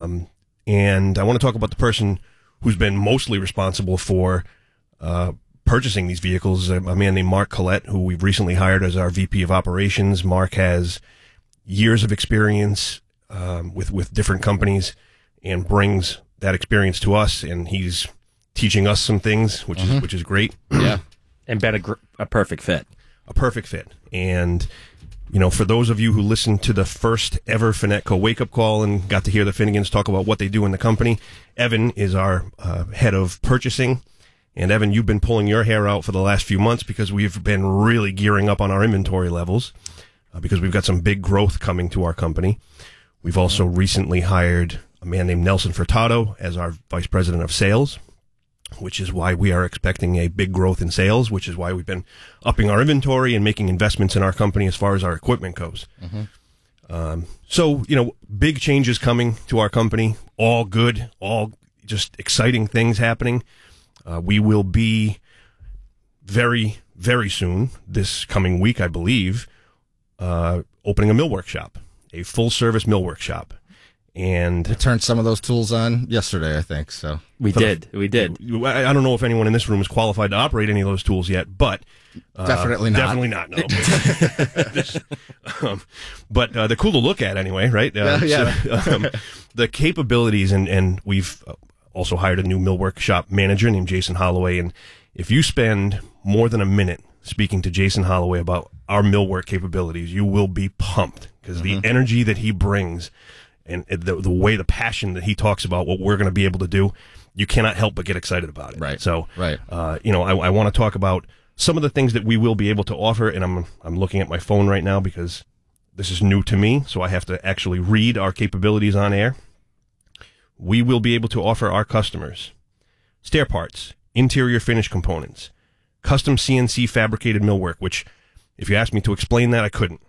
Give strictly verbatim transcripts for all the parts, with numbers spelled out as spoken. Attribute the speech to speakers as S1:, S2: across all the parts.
S1: Um, and I want to talk about the person who's been mostly responsible for uh, purchasing these vehicles, a man named Mark Collette, who we've recently hired as our V P of Operations. Mark has years of experience um, with, with different companies and brings that experience to us, and he's teaching us some things, which mm-hmm. is which is great.
S2: Yeah,
S3: and been a, gr- a perfect fit.
S1: A perfect fit. And, you know, for those of you who listened to the first ever Finetco wake-up call and got to hear the Finnegans talk about what they do in the company, Evan is our uh, head of purchasing. And, Evan, you've been pulling your hair out for the last few months because we've been really gearing up on our inventory levels uh, because we've got some big growth coming to our company. We've also recently hired a man named Nelson Furtado as our vice president of sales, which is why we are expecting a big growth in sales, which is why we've been upping our inventory and making investments in our company as far as our equipment goes. Mm-hmm. Um, so, you know, big changes coming to our company, all good, all just exciting things happening. Uh, we will be very, very soon, this coming week, I believe, uh, opening a millwork shop, a full-service millwork shop. And
S2: we turned some of those tools on yesterday, I think. So
S3: we did, the, we did.
S1: I don't know if anyone in this room is qualified to operate any of those tools yet, but uh,
S2: definitely not.
S1: Definitely not. No. this, um, but uh, they're cool to look at anyway, right? Uh,
S2: yeah. yeah.
S1: So, um, the capabilities, and and we've also hired a new millwork shop manager named Jason Holloway. And if you spend more than a minute speaking to Jason Holloway about our millwork capabilities, you will be pumped because mm-hmm. the energy that he brings. And the, the way, the passion that he talks about what we're going to be able to do, you cannot help but get excited about it.
S2: Right.
S1: So,
S2: right.
S1: Uh, you know, I, I want to talk about some of the things that we will be able to offer. And I'm I'm looking at my phone right now because this is new to me, so I have to actually read our capabilities on air. We will be able to offer our customers stair parts, interior finish components, custom C N C fabricated millwork, which, if you asked me to explain that, I couldn't.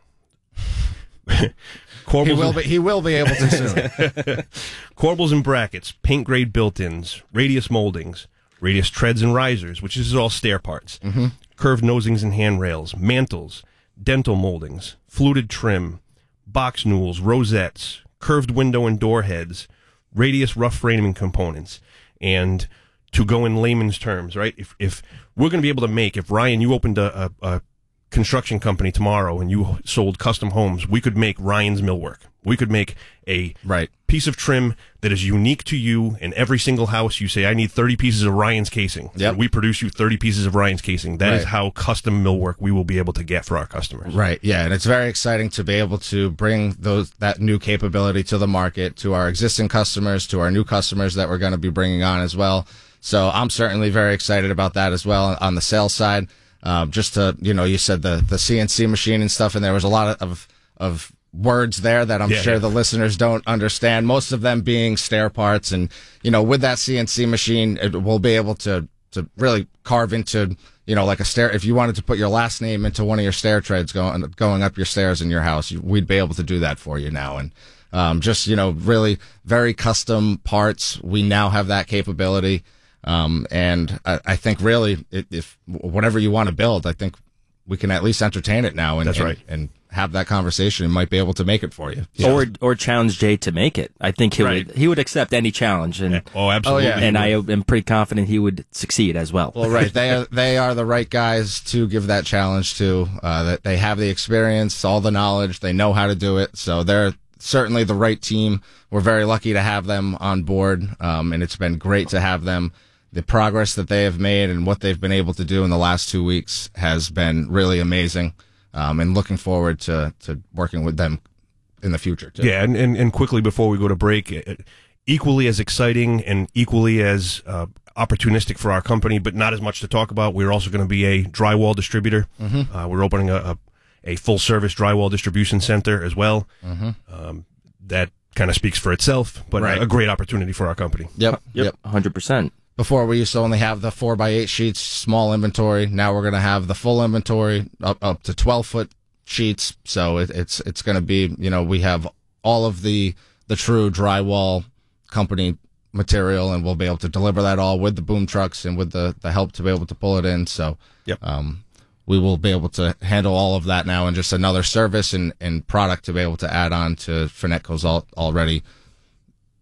S2: He will, be, he will be able to soon.
S1: Corbels and brackets, paint grade built-ins, radius moldings, radius treads and risers, which is all stair parts, mm-hmm. curved nosings and handrails, mantles, dental moldings, fluted trim, box newels, rosettes, curved window and door heads, radius rough framing components. And to go in layman's terms, right, if if we're going to be able to make, if Ryan, you opened a, a, a construction company tomorrow and you sold custom homes, we could make Ryan's millwork. We could make a
S2: right.
S1: piece of trim that is unique to you. In every single house, you say, I need thirty pieces of Ryan's casing.
S2: Yep.
S1: We produce you thirty pieces of Ryan's casing. That right. is how custom millwork we will be able to get for our customers.
S2: Right, yeah, and it's very exciting to be able to bring those that new capability to the market, to our existing customers, to our new customers that we're going to be bringing on as well. So I'm certainly very excited about that as well on the sales side. Um, just to, you know, you said the, the C N C machine and stuff, and there was a lot of, of words there that I'm
S1: yeah,
S2: sure
S1: yeah.
S2: the listeners don't understand, most of them being stair parts. And, you know, with that C N C machine, it, we'll be able to, to really carve into, you know, like a stair. If you wanted to put your last name into one of your stair treads going, going up your stairs in your house, we'd be able to do that for you now. And, um, just, you know, really very custom parts. We now have that capability. Um, and I, I think really, if, if whatever you want to build, I think we can at least entertain it now and,
S1: That's
S2: and,
S1: right.
S2: and have that conversation and might be able to make it for you.
S3: Yeah. Or or challenge Jay to make it. I think he
S1: right.
S3: would he would accept any challenge. And,
S1: oh, absolutely.
S2: Oh, yeah.
S3: And I am pretty confident he would succeed as well.
S2: Well, right. They are, they are the right guys to give that challenge to. Uh, that they have the experience, all the knowledge, they know how to do it. So they're certainly the right team. We're very lucky to have them on board. Um, and it's been great to have them. The progress that they have made and what they've been able to do in the last two weeks has been really amazing. Um, and looking forward to, to working with them in the future, too.
S1: Yeah, and, and, and quickly before we go to break, equally as exciting and equally as uh, opportunistic for our company, but not as much to talk about, we're also going to be a drywall distributor. Mm-hmm. Uh, we're opening a, a, a full-service drywall distribution center as well. Mm-hmm. Um, that kind of speaks for itself, but right. a, a great opportunity for our company.
S2: Yep,
S3: yep, yep. one hundred percent.
S2: Before, we used to only have the four by eight sheets, small inventory. Now we're going to have the full inventory up up to twelve foot sheets. So it, it's it's going to be, you know, we have all of the the true drywall company material, and we'll be able to deliver that all with the boom trucks and with the, the help to be able to pull it in. So
S1: yep.
S2: um, we will be able to handle all of that now, and just another service and, and product to be able to add on to Finetco's al- already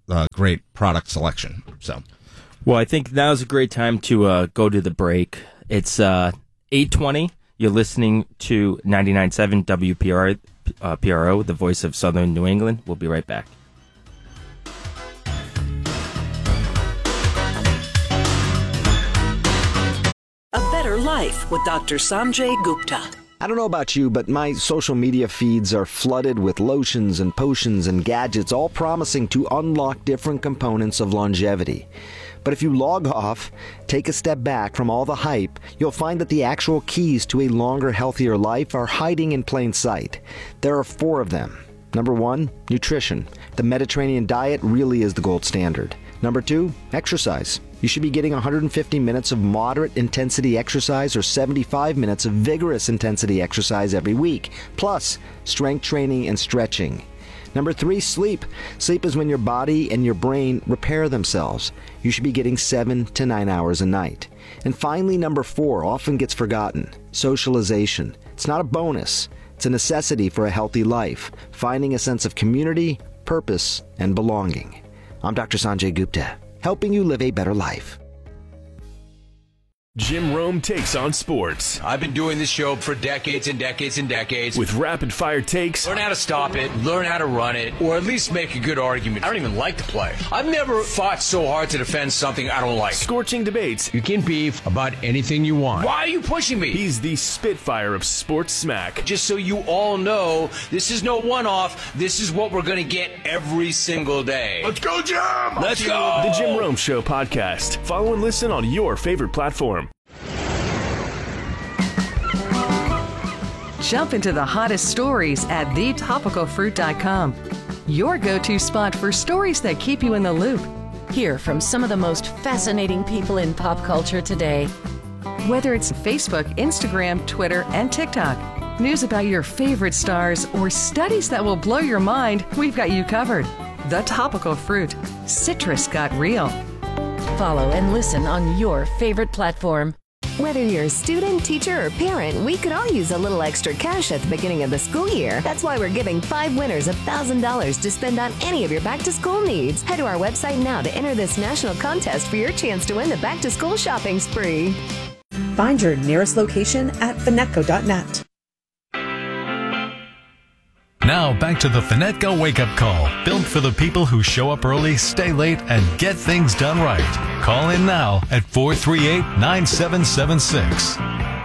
S2: uh, great product selection. So,
S3: well, I think now's a great time to uh, go to the break. It's uh, eight twenty. You're listening to ninety-nine point seven W P R, uh, P R O, the voice of Southern New England. We'll be right back.
S4: A Better Life with Doctor Sanjay Gupta.
S5: I don't know about you, but my social media feeds are flooded with lotions and potions and gadgets, all promising to unlock different components of longevity. But if you log off, take a step back from all the hype, you'll find that the actual keys to a longer, healthier life are hiding in plain sight. There are four of them. Number one, nutrition. The Mediterranean diet really is the gold standard. Number two, exercise. You should be getting one hundred fifty minutes of moderate intensity exercise or seventy-five minutes of vigorous intensity exercise every week, plus strength training and stretching. Number three, sleep. Sleep is when your body and your brain repair themselves. You should be getting seven to nine hours a night. And finally, number four, often gets forgotten, socialization. It's not a bonus. It's a necessity for a healthy life, finding a sense of community, purpose, and belonging. I'm Doctor Sanjay Gupta, helping you live a better life.
S6: Jim Rome takes on sports.
S7: I've been doing this show for decades and decades and decades.
S6: With rapid-fire takes.
S7: Learn how to stop it, learn how to run it, or at least make a good argument. I don't even like to play. I've never fought so hard to defend something I don't like.
S6: Scorching debates.
S7: You can beef about anything you want. Why are you pushing me?
S6: He's the Spitfire of sports smack.
S7: Just so you all know, this is no one-off. This is what we're going to get every single day.
S6: Let's go, Jim!
S7: Let's go!
S6: The Jim Rome Show podcast. Follow and listen on your favorite platform.
S8: Jump into the hottest stories at the topical fruit dot com. Your go-to spot for stories that keep you in the loop.
S9: Hear from some of the most fascinating people in pop culture today.
S8: Whether it's Facebook, Instagram, Twitter, and TikTok, news about your favorite stars, or studies that will blow your mind, we've got you covered. The Topical Fruit. Citrus got real.
S9: Follow and listen on your favorite platform.
S10: Whether you're a student, teacher, or parent, we could all use a little extra cash at the beginning of the school year. That's why we're giving five winners one thousand dollars to spend on any of your back-to-school needs. Head to our website now to enter this national contest for your chance to win the back-to-school shopping spree.
S11: Find your nearest location at finetco dot net.
S12: Now back to the Finetco wake-up call, built for the people who show up early, stay late, and get things done right. Call in now at four three eight, nine seven seven six.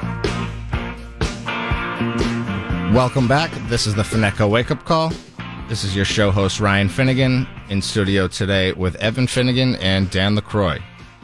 S2: Welcome back. This is the Finetco wake-up call. This is your show host, Ryan Finnegan, in studio today with Evan Finnegan and Dan LaCroix.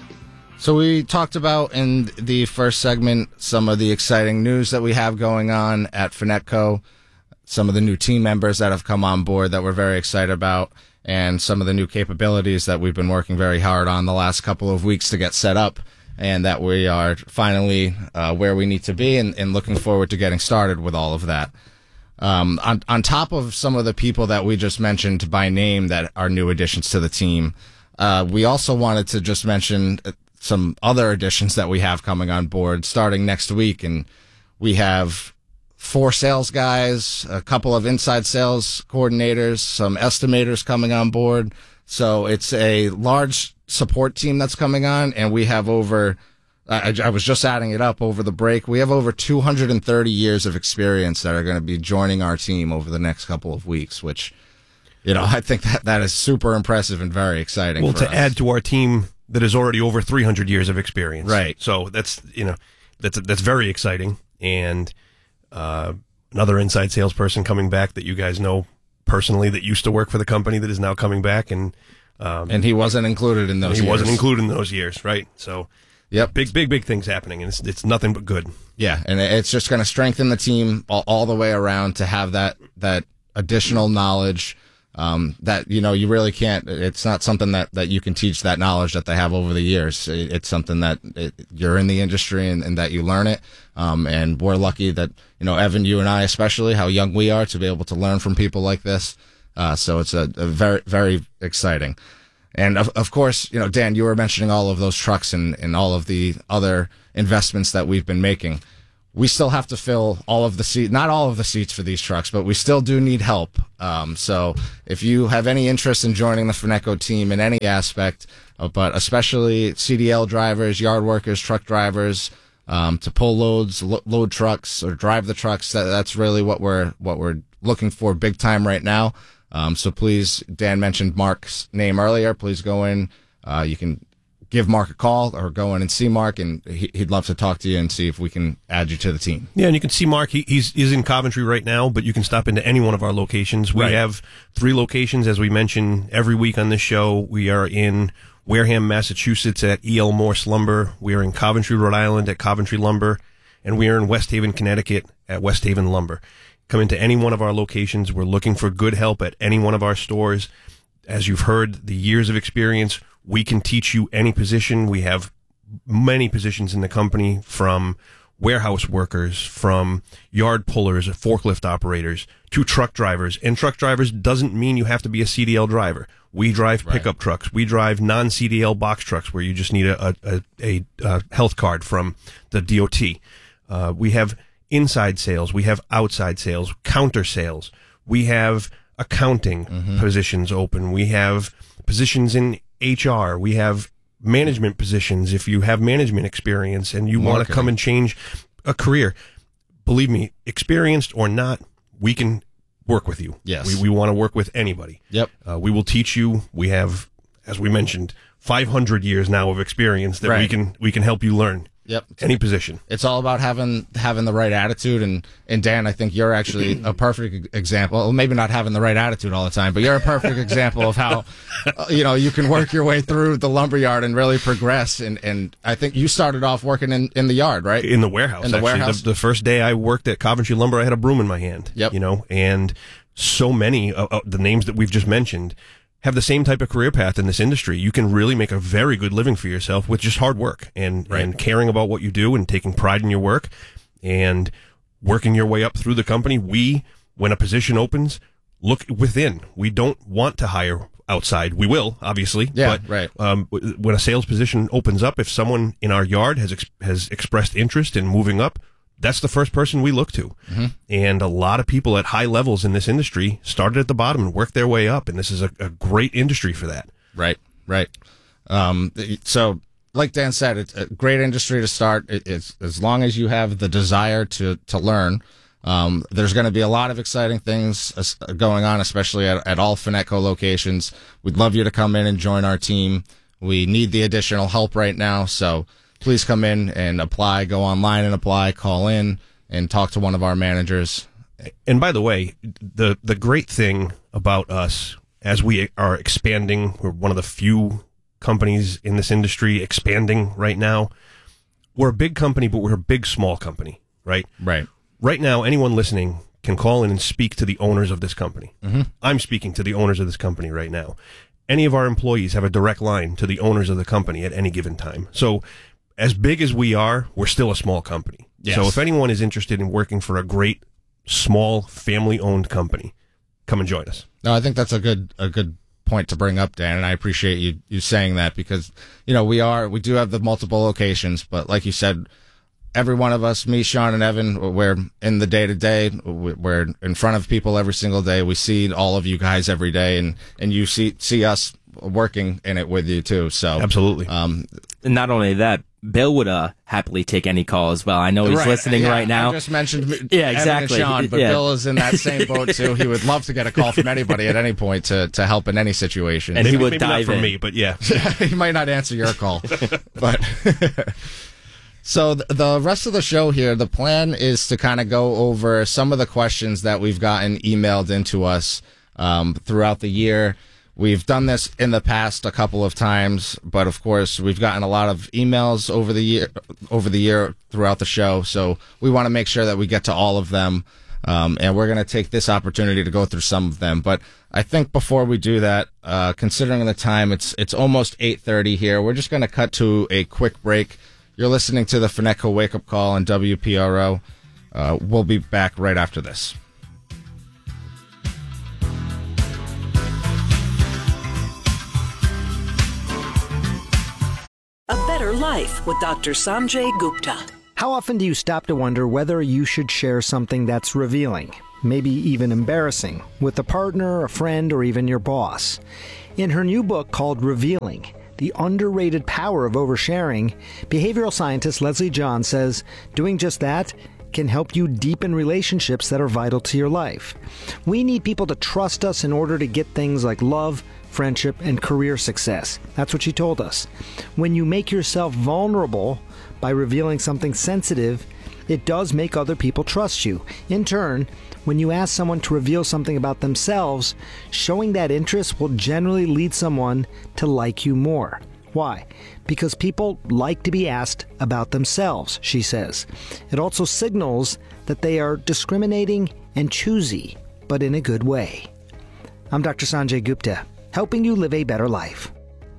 S2: So we talked about in the first segment some of the exciting news that we have going on at Finetco, some of the new team members that have come on board that we're very excited about, and some of the new capabilities that we've been working very hard on the last couple of weeks to get set up, and that we are finally uh, where we need to be, and, and looking forward to getting started with all of that. Um, on, on top of some of the people that we just mentioned by name that are new additions to the team, uh, we also wanted to just mention some other additions that we have coming on board starting next week, and we have four sales guys, a couple of inside sales coordinators, some estimators coming on board. So it's a large support team that's coming on, and we have over, I, I was just adding it up over the break, we have over two hundred thirty years of experience that are going to be joining our team over the next couple of weeks, which, you know, I think that that is super impressive and very exciting.
S1: Well,
S2: for
S1: to
S2: us.
S1: add to our team that is already over three hundred years of experience.
S2: Right.
S1: So that's, you know, that's, that's very exciting. And, Uh, another inside salesperson coming back that you guys know personally that used to work for the company that is now coming back, and um,
S2: and he wasn't included in those.
S1: He
S2: years.
S1: wasn't included in those years, right? So,
S2: yep,
S1: big, big, big things happening, and it's it's nothing but good.
S2: Yeah, and it's just going to strengthen the team all, all the way around to have that that additional knowledge. Um, that, you know, you really can't, it's not something that, that you can teach, that knowledge that they have over the years. It, it's something that it, you're in the industry and, and that you learn it. Um, and we're lucky that, you know, Evan, you and I, especially how young we are to be able to learn from people like this. Uh, so it's a, a very, very exciting. And of, of course, you know, Dan, you were mentioning all of those trucks and, and all of the other investments that we've been making. we still have to fill all of the seats, not all of the seats for these trucks, but we still do need help. Um, so if you have any interest in joining the Finetco team in any aspect, uh, but especially C D L drivers, yard workers, truck drivers, um, to pull loads, lo- load trucks, or drive the trucks, that, that's really what we're what we're looking for big time right now. Um, so please, Dan mentioned Mark's name earlier. Please go in. Uh, you can give Mark a call or go in and see Mark, and he, he'd love to talk to you and see if we can add you to the team.
S1: Yeah, and you can see Mark. He, he's, he's in Coventry right now, but you can stop into any one of our locations. We
S2: Right.
S1: have three locations, as we mention every week on this show. We are in Wareham, Massachusetts at E L. Morse Lumber. We are in Coventry, Rhode Island at Coventry Lumber. And we are in West Haven, Connecticut at West Haven Lumber. Come into any one of our locations. We're looking for good help at any one of our stores. As you've heard, the years of experience, we can teach you any position. We have many positions in the company, from warehouse workers, from yard pullers, forklift operators, to truck drivers. And truck drivers doesn't mean you have to be a C D L driver. We drive pickup right. trucks. We drive non-C D L box trucks where you just need a, a, a, a health card from the D O T. Uh, we have inside sales. We have outside sales, counter sales. We have accounting mm-hmm. positions open. We have positions in H R. We have management positions if you have management experience and you want to come and change a career. Believe me, experienced or not, we can work with you.
S2: Yes.
S1: We, we want to work with anybody.
S2: Yep.
S1: Uh, we will teach you. We have, as we mentioned, five hundred years now of experience that
S2: right.
S1: we can we can help you learn.
S2: Yep.
S1: Any position.
S2: It's all about having having the right attitude, and, and Dan, I think you're actually a perfect example. Well, maybe not having the right attitude all the time, but you're a perfect example of how uh, you know you can work your way through the lumberyard and really progress. And, and I think you started off working in, in the yard, right?
S1: In the warehouse.
S2: In the
S1: actually.
S2: warehouse.
S1: The, the first day I worked at Coventry Lumber, I had a broom in my hand.
S2: Yep.
S1: You know, and so many of uh, the names that we've just mentioned have the same type of career path in this industry. You can really make a very good living for yourself with just hard work and, right. and caring about what you do and taking pride in your work and working your way up through the company. We, when a position opens, look within. We don't want to hire outside. We will, obviously.
S2: Yeah,
S1: but,
S2: right.
S1: Um, when a sales position opens up, if someone in our yard has ex- has expressed interest in moving up, that's the first person we look to.
S2: Mm-hmm.
S1: And a lot of people at high levels in this industry started at the bottom and worked their way up. And this is a, a great industry for that.
S2: Right, right. Um, so, like Dan said, it's a great industry to start. It, it's as long as you have the desire to, to learn. Um, there's going to be a lot of exciting things going on, especially at, at all Finetco locations. We'd love you to come in and join our team. We need the additional help right now, so please come in and apply. Go online and apply. Call in and talk to one of our managers.
S1: And by the way, the the great thing about us, as we are expanding, we're one of the few companies in this industry expanding right now. We're a big company, but we're a big small company, right?
S2: Right.
S1: Right now, anyone listening can call in and speak to the owners of this company.
S2: Mm-hmm.
S1: I'm speaking to the owners of this company right now. Any of our employees have a direct line to the owners of the company at any given time. So, as big as we are, we're still a small company.
S2: Yes.
S1: So if anyone is interested in working for a great, small, family-owned company, come and join us.
S2: No, I think that's a good a good point to bring up, Dan, and I appreciate you, you saying that because, you know, we are we do have the multiple locations, but like you said, every one of us, me, Sean, and Evan, we're in the day-to-day. We're in front of people every single day. We see all of you guys every day, and, and you see see us working in it with you, too. So
S1: absolutely.
S2: Um,
S3: and not only that, Bill would uh, happily take any call as well. I know he's
S2: right,
S3: listening
S2: yeah,
S3: right now.
S2: I just mentioned
S3: yeah,
S2: Evan
S3: exactly.
S2: and Sean, but
S3: yeah.
S2: Bill is in that same boat, too. He would love to get a call from anybody at any point to, to help in any situation.
S3: And
S1: maybe,
S3: he would
S1: maybe
S3: dive
S1: not from
S3: in.
S1: me, but yeah.
S2: He might not answer your call. but So th- the rest of the show here, the plan is to kind of go over some of the questions that we've gotten emailed into us um, throughout the year. We've done this in the past a couple of times, but of course we've gotten a lot of emails over the year, over the year throughout the show. So we want to make sure that we get to all of them, um, and we're going to take this opportunity to go through some of them. But I think before we do that, uh, considering the time, it's it's almost eight thirty here. We're just going to cut to a quick break. You're listening to the Finetco Wake Up Call on W P R O. Uh, we'll be back right after this.
S4: A Better Life with Doctor Sanjay Gupta.
S13: How often do you stop to wonder whether you should share something that's revealing, maybe even embarrassing, with a partner, a friend, or even your boss? In her new book called Revealing, The Underrated Power of Oversharing, behavioral scientist Leslie John says doing just that can help you deepen relationships that are vital to your life. We need people to trust us in order to get things like love, friendship, and career success. That's what she told us. When you make yourself vulnerable by revealing something sensitive, it does make other people trust you. In turn, when you ask someone to reveal something about themselves, showing that interest will generally lead someone to like you more. Why? Because people like to be asked about themselves, she says. It also signals that they are discriminating and choosy, but in a good way. I'm Doctor Sanjay Gupta, helping you live a better life.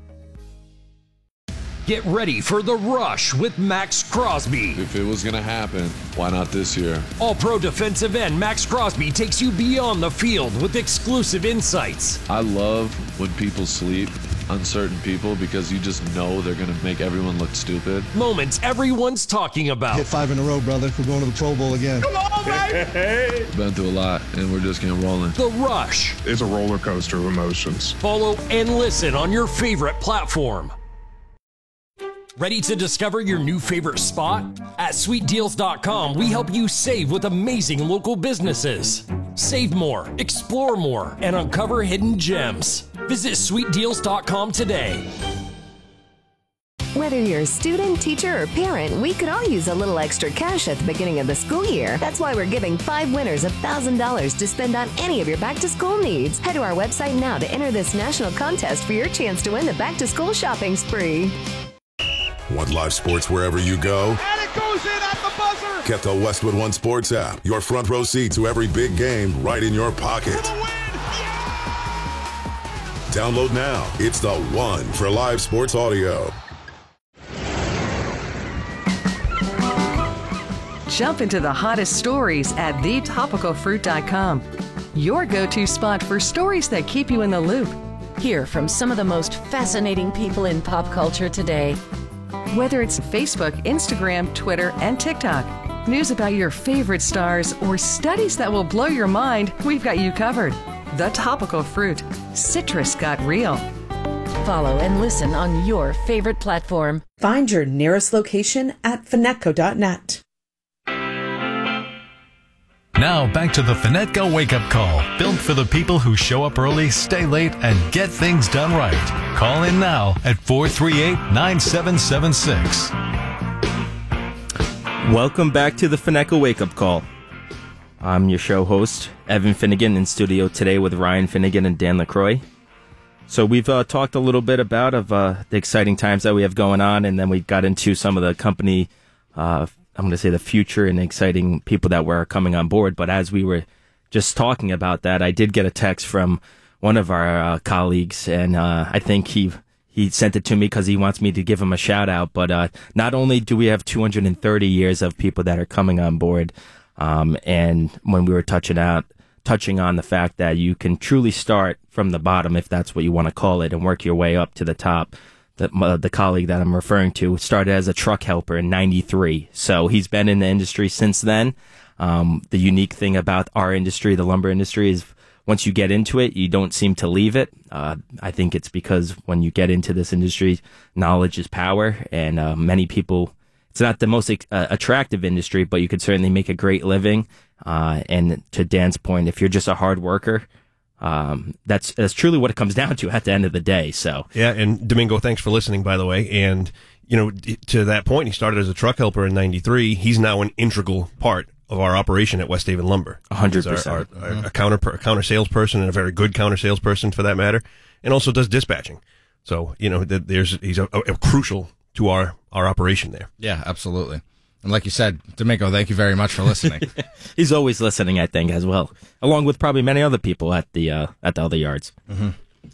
S14: Get ready for The Rush with Max Crosby.
S15: If it was going to happen, why not this year?
S14: All-pro defensive end Max Crosby takes you beyond the field with exclusive insights.
S15: I love when people sleep on certain people because you just know they're going to make everyone look stupid.
S14: Moments everyone's talking about.
S16: Hit five in a row, brother. We're going to the Pro Bowl again.
S14: Come on, baby!
S15: Been through a lot, and we're just getting rolling.
S14: The Rush.
S17: It's a roller coaster of emotions.
S14: Follow and listen on your favorite platform. Ready to discover your new favorite spot? At sweet deals dot com, we help you save with amazing local businesses. Save more, explore more, and uncover hidden gems. Visit sweet deals dot com today.
S10: Whether you're a student, teacher, or parent, we could all use a little extra cash at the beginning of the school year. That's why we're giving five winners one thousand dollars to spend on any of your back-to-school needs. Head to our website now to enter this national contest for your chance to win the back-to-school shopping spree.
S18: Want live sports wherever you go?
S19: And it goes in at the buzzer!
S18: Get the Westwood One Sports app. Your front row seat to every big game right in your pocket.
S19: For the win! Yeah!
S18: Download now. It's the one for live sports audio.
S8: Jump into the hottest stories at the topical fruit dot com. Your go-to spot for stories that keep you in the loop.
S9: Hear from some of the most fascinating people in pop culture today.
S8: Whether it's Facebook, Instagram, Twitter, and TikTok, news about your favorite stars, or studies that will blow your mind, we've got you covered. The Topical Fruit. Citrus got real.
S9: Follow and listen on your favorite platform.
S11: Find your nearest location at finetco dot net.
S12: Now back to the Finetco Wake Up Call, built for the people who show up early, stay late, and get things done right. Call in now at four three eight, nine seven seven six.
S3: Welcome back to the Finetco Wake Up Call. I'm your show host, Evan Finnegan, in studio today with Ryan Finnegan and Dan LaCroix. So we've uh, talked a little bit about of uh, the exciting times that we have going on, and then we got into some of the company uh I'm going to say the future and exciting people that were coming on board. But as we were just talking about that, I did get a text from one of our uh, colleagues, and uh, I think he he sent it to me because he wants me to give him a shout out. But uh, not only do we have two hundred thirty years of people that are coming on board, um, and when we were touching out, touching on the fact that you can truly start from the bottom, if that's what you want to call it, and work your way up to the top. The, uh, the colleague that I'm referring to started as a truck helper in ninety-three. So he's been in the industry since then. Um, the unique thing about our industry, the lumber industry, is once you get into it, you don't seem to leave it. Uh, I think it's because when you get into this industry, knowledge is power. And uh, many people, it's not the most uh, attractive industry, but you could certainly make a great living. Uh, and to Dan's point, if you're just a hard worker, Um, that's, that's truly what it comes down to at the end of the day. So,
S1: yeah. And Domingo, thanks for listening, by the way. And, you know, to that point, he started as a truck helper in ninety-three. He's now an integral part of our operation at West Haven Lumber.
S3: A hundred
S1: He's
S3: percent.
S1: our, our, our, a counter, a counter salesperson, and a very good counter salesperson for that matter, and also does dispatching. So, you know, there's, he's a, a, a crucial to our, our operation there.
S2: Yeah, absolutely. And like you said, Domingo, thank you very much for listening.
S3: He's always listening, I think, as well, along with probably many other people at the uh, at the other yards.
S2: Mm-hmm.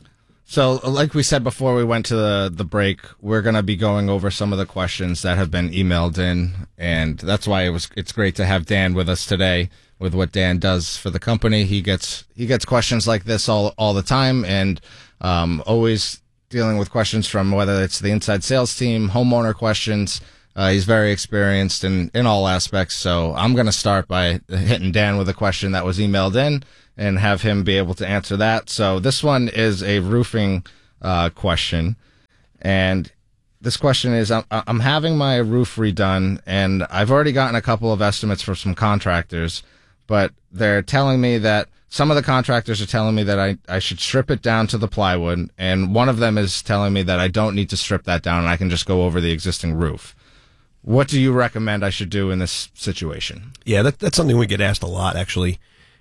S2: So, like we said before we went to the, the break, we're going to be going over some of the questions that have been emailed in, and that's why it was it's great to have Dan with us today. With what Dan does for the company, he gets he gets questions like this all all the time, and um, always dealing with questions from whether it's the inside sales team, homeowner questions. Uh, he's very experienced in, in all aspects. So I'm going to start by hitting Dan with a question that was emailed in and have him be able to answer that. So this one is a roofing uh, question. And this question is, I'm, I'm having my roof redone, and I've already gotten a couple of estimates from some contractors, but they're telling me that some of the contractors are telling me that I, I should strip it down to the plywood, and one of them is telling me that I don't need to strip that down and I can just go over the existing roof. What do you recommend I should do in this situation?
S1: Yeah, that, that's something we get asked a lot, actually.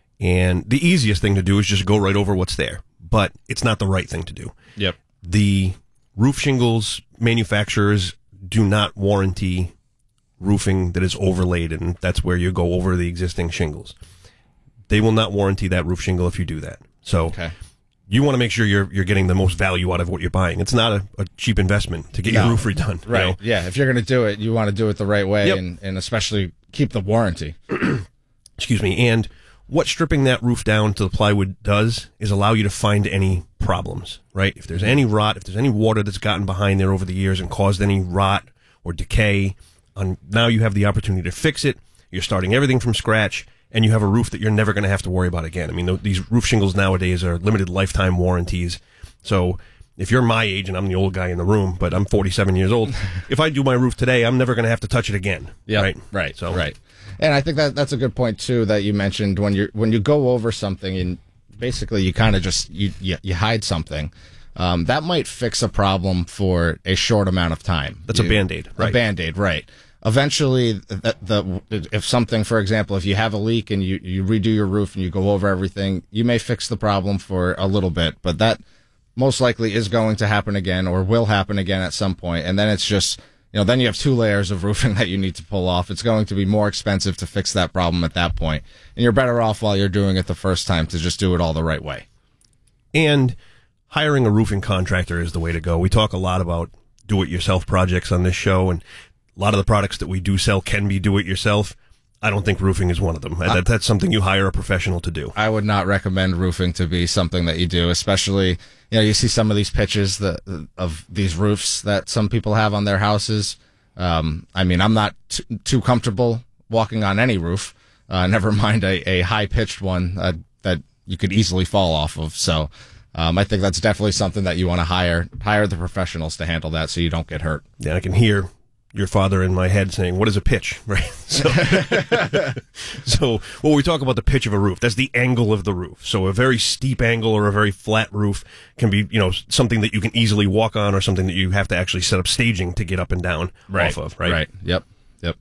S1: And the easiest thing to do is just go right over what's there. But it's not the right thing to do.
S2: Yep.
S1: The roof shingles manufacturers do not warranty roofing that is overlaid, and that's where you go over the existing shingles. They will not warranty that roof shingle if you do that. So
S2: okay.
S1: You want to make sure you're you're getting the most value out of what you're buying. It's not a, a cheap investment to get
S2: no.
S1: your roof redone.
S2: Right.
S1: You know?
S2: Yeah. If you're going to do it, you want to do it the right way,
S1: Yep.
S2: and, and especially keep the warranty.
S1: Excuse me. And what stripping that roof down to the plywood does is allow you to find any problems, right? If there's any rot, if there's any water that's gotten behind there over the years and caused any rot or decay, on, now you have the opportunity to fix it. You're starting everything from scratch, and you have a roof that you're never going to have to worry about again. I mean, th- these roof shingles nowadays are limited lifetime warranties. So if you're my age, and I'm the old guy in the room, but I'm forty-seven years old, if I do my roof today, I'm never going to have to touch it again.
S2: Yeah.
S1: Right.
S2: Right.
S1: So
S2: right. And I think that that's a good point too that you mentioned when you when you go over something and basically you kind of just you, you you hide something. Um, that might fix a problem for a short amount of time.
S1: That's
S2: you,
S1: a Band-Aid, right?
S2: A Band-Aid, right. Eventually, the, the if something, for example, if you have a leak and you, you redo your roof and you go over everything, you may fix the problem for a little bit, but that most likely is going to happen again or will happen again at some point, and then it's just, you know, then you have two layers of roofing that you need to pull off. It's going to be more expensive to fix that problem at that point, and you're better off while you're doing it the first time to just do it all the right way.
S1: And hiring a roofing contractor is the way to go. We talk a lot about do-it-yourself projects on this show, and a lot of the products that we do sell can be do-it-yourself. I don't think roofing is one of them. That, that's something you hire a professional to do.
S2: I would not recommend roofing to be something that you do, especially, you know, you see some of these pictures that, of these roofs that some people have on their houses. Um, I mean, I'm not t- too comfortable walking on any roof, uh, never mind a, a high-pitched one uh, that you could easily fall off of. So um, I think that's definitely something that you want to hire, hire the professionals to handle that so you don't get hurt.
S1: Yeah, I can hear your father in my head saying, what is a pitch? Right. So, so when we talk about the pitch of a roof, that's the angle of the roof. So a very steep angle or a very flat roof can be, you know, something that you can easily walk on or something that you have to actually set up staging to get up and down
S2: right.
S1: off of. Right.
S2: Right. Yep. Yep.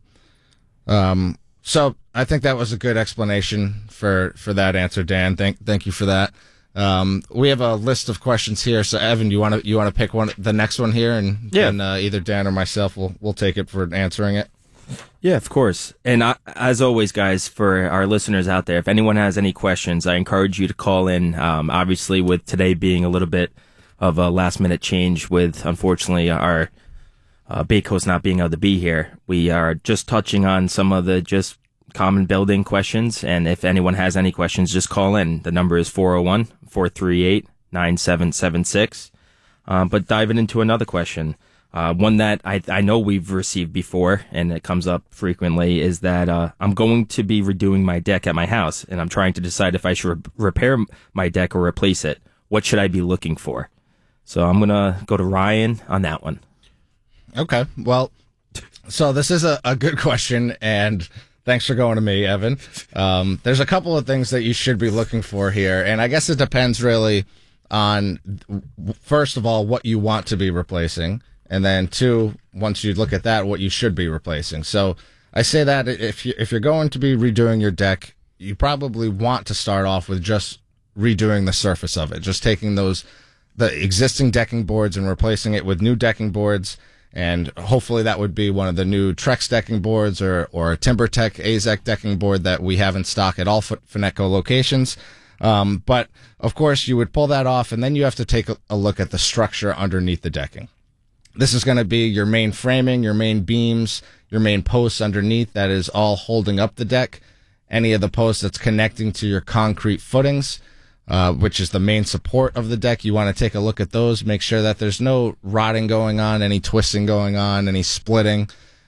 S2: Um, so I think that was a good explanation for, for that answer, Dan. Thank, thank you for that. Um, we have a list of questions here. So Evan, you want to you want to pick one, the next one here, and
S3: yeah.
S2: then uh, either Dan or myself will will take it for answering it.
S3: Yeah, of course. And I, as always, guys, for our listeners out there, if anyone has any questions, I encourage you to call in. Um, obviously, with today being a little bit of a last minute change, with unfortunately our uh, Bay Coast not being able to be here, we are just touching on some of the just common building questions, and if anyone has any questions, just call in. The number is four oh one, four three eight, nine seven seven six. Um, but diving into another question, uh, one that I, I know we've received before, and it comes up frequently, is that uh, I'm going to be redoing my deck at my house, and I'm trying to decide if I should re- repair my deck or replace it. What should I be looking for? So I'm going to go to Ryan on that one.
S2: Okay, well, so this is a, a good question, and thanks for going to me, Evan. Um, there's a couple of things that you should be looking for here, and I guess it depends really on, first of all, what you want to be replacing, and then two, once you look at that, what you should be replacing. So I say that if you, if you're going to be redoing your deck, you probably want to start off with just redoing the surface of it, just taking those the existing decking boards and replacing it with new decking boards. And hopefully that would be one of the new Trex decking boards or, or a TimberTech A Z E C decking board that we have in stock at all Finetco locations. Um, but, of course, you would pull that off, and then you have to take a, a look at the structure underneath the decking. This is going to be your main framing, your main beams, your main posts underneath that is all holding up the deck, any of the posts that's connecting to your concrete footings, Uh, which is the main support of the deck. You want to take a look at those, make sure that there's no rotting going on, any twisting going on, any splitting.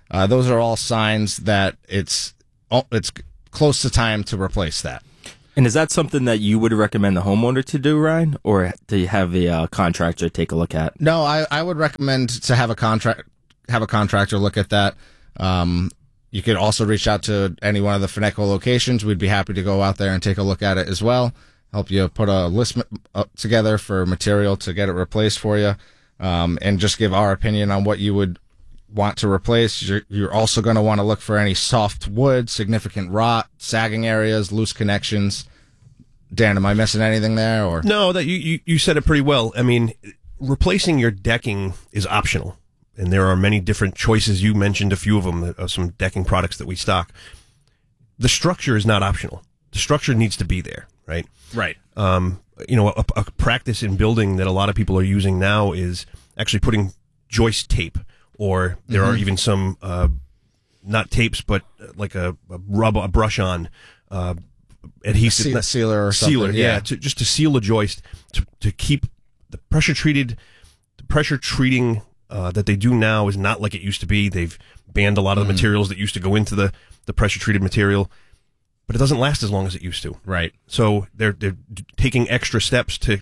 S2: Uh, those are all signs that it's it's close to time to replace that.
S3: And is that something that you would recommend the homeowner to do, Ryan, or do you have a uh, contractor take a look at?
S2: No, I, I would recommend to have a contract have a contractor look at that. Um, you could also reach out to any one of the Finetco locations. We'd be happy to go out there and take a look at it as well. Help you put a list together for material to get it replaced for you, um, and just give our opinion on what you would want to replace. You're, you're also going to want to look for any soft wood, significant rot, sagging areas, loose connections. Dan, am I missing anything there? Or
S1: no, that you, you, you said it pretty well. I mean, replacing your decking is optional, and there are many different choices. You mentioned a few of them, uh, some decking products that we stock. The structure is not optional. The structure needs to be there, right?
S2: Right.
S1: Um, you know, a, a practice in building that a lot of people are using now is actually putting joist tape. Or there mm-hmm. are even some, uh, not tapes, but like a, a rub, a brush on, uh, adhesive.
S2: A sealer or
S1: sealer,
S2: something.
S1: yeah.
S2: yeah.
S1: To, just to seal a joist, to, to keep the pressure treated, the pressure treating, uh, that they do now is not like it used to be. They've banned a lot of
S2: mm-hmm.
S1: the materials that used to go into the, the pressure treated material, but it doesn't last as long as it used to.
S2: Right.
S1: So they're, they're taking extra steps to,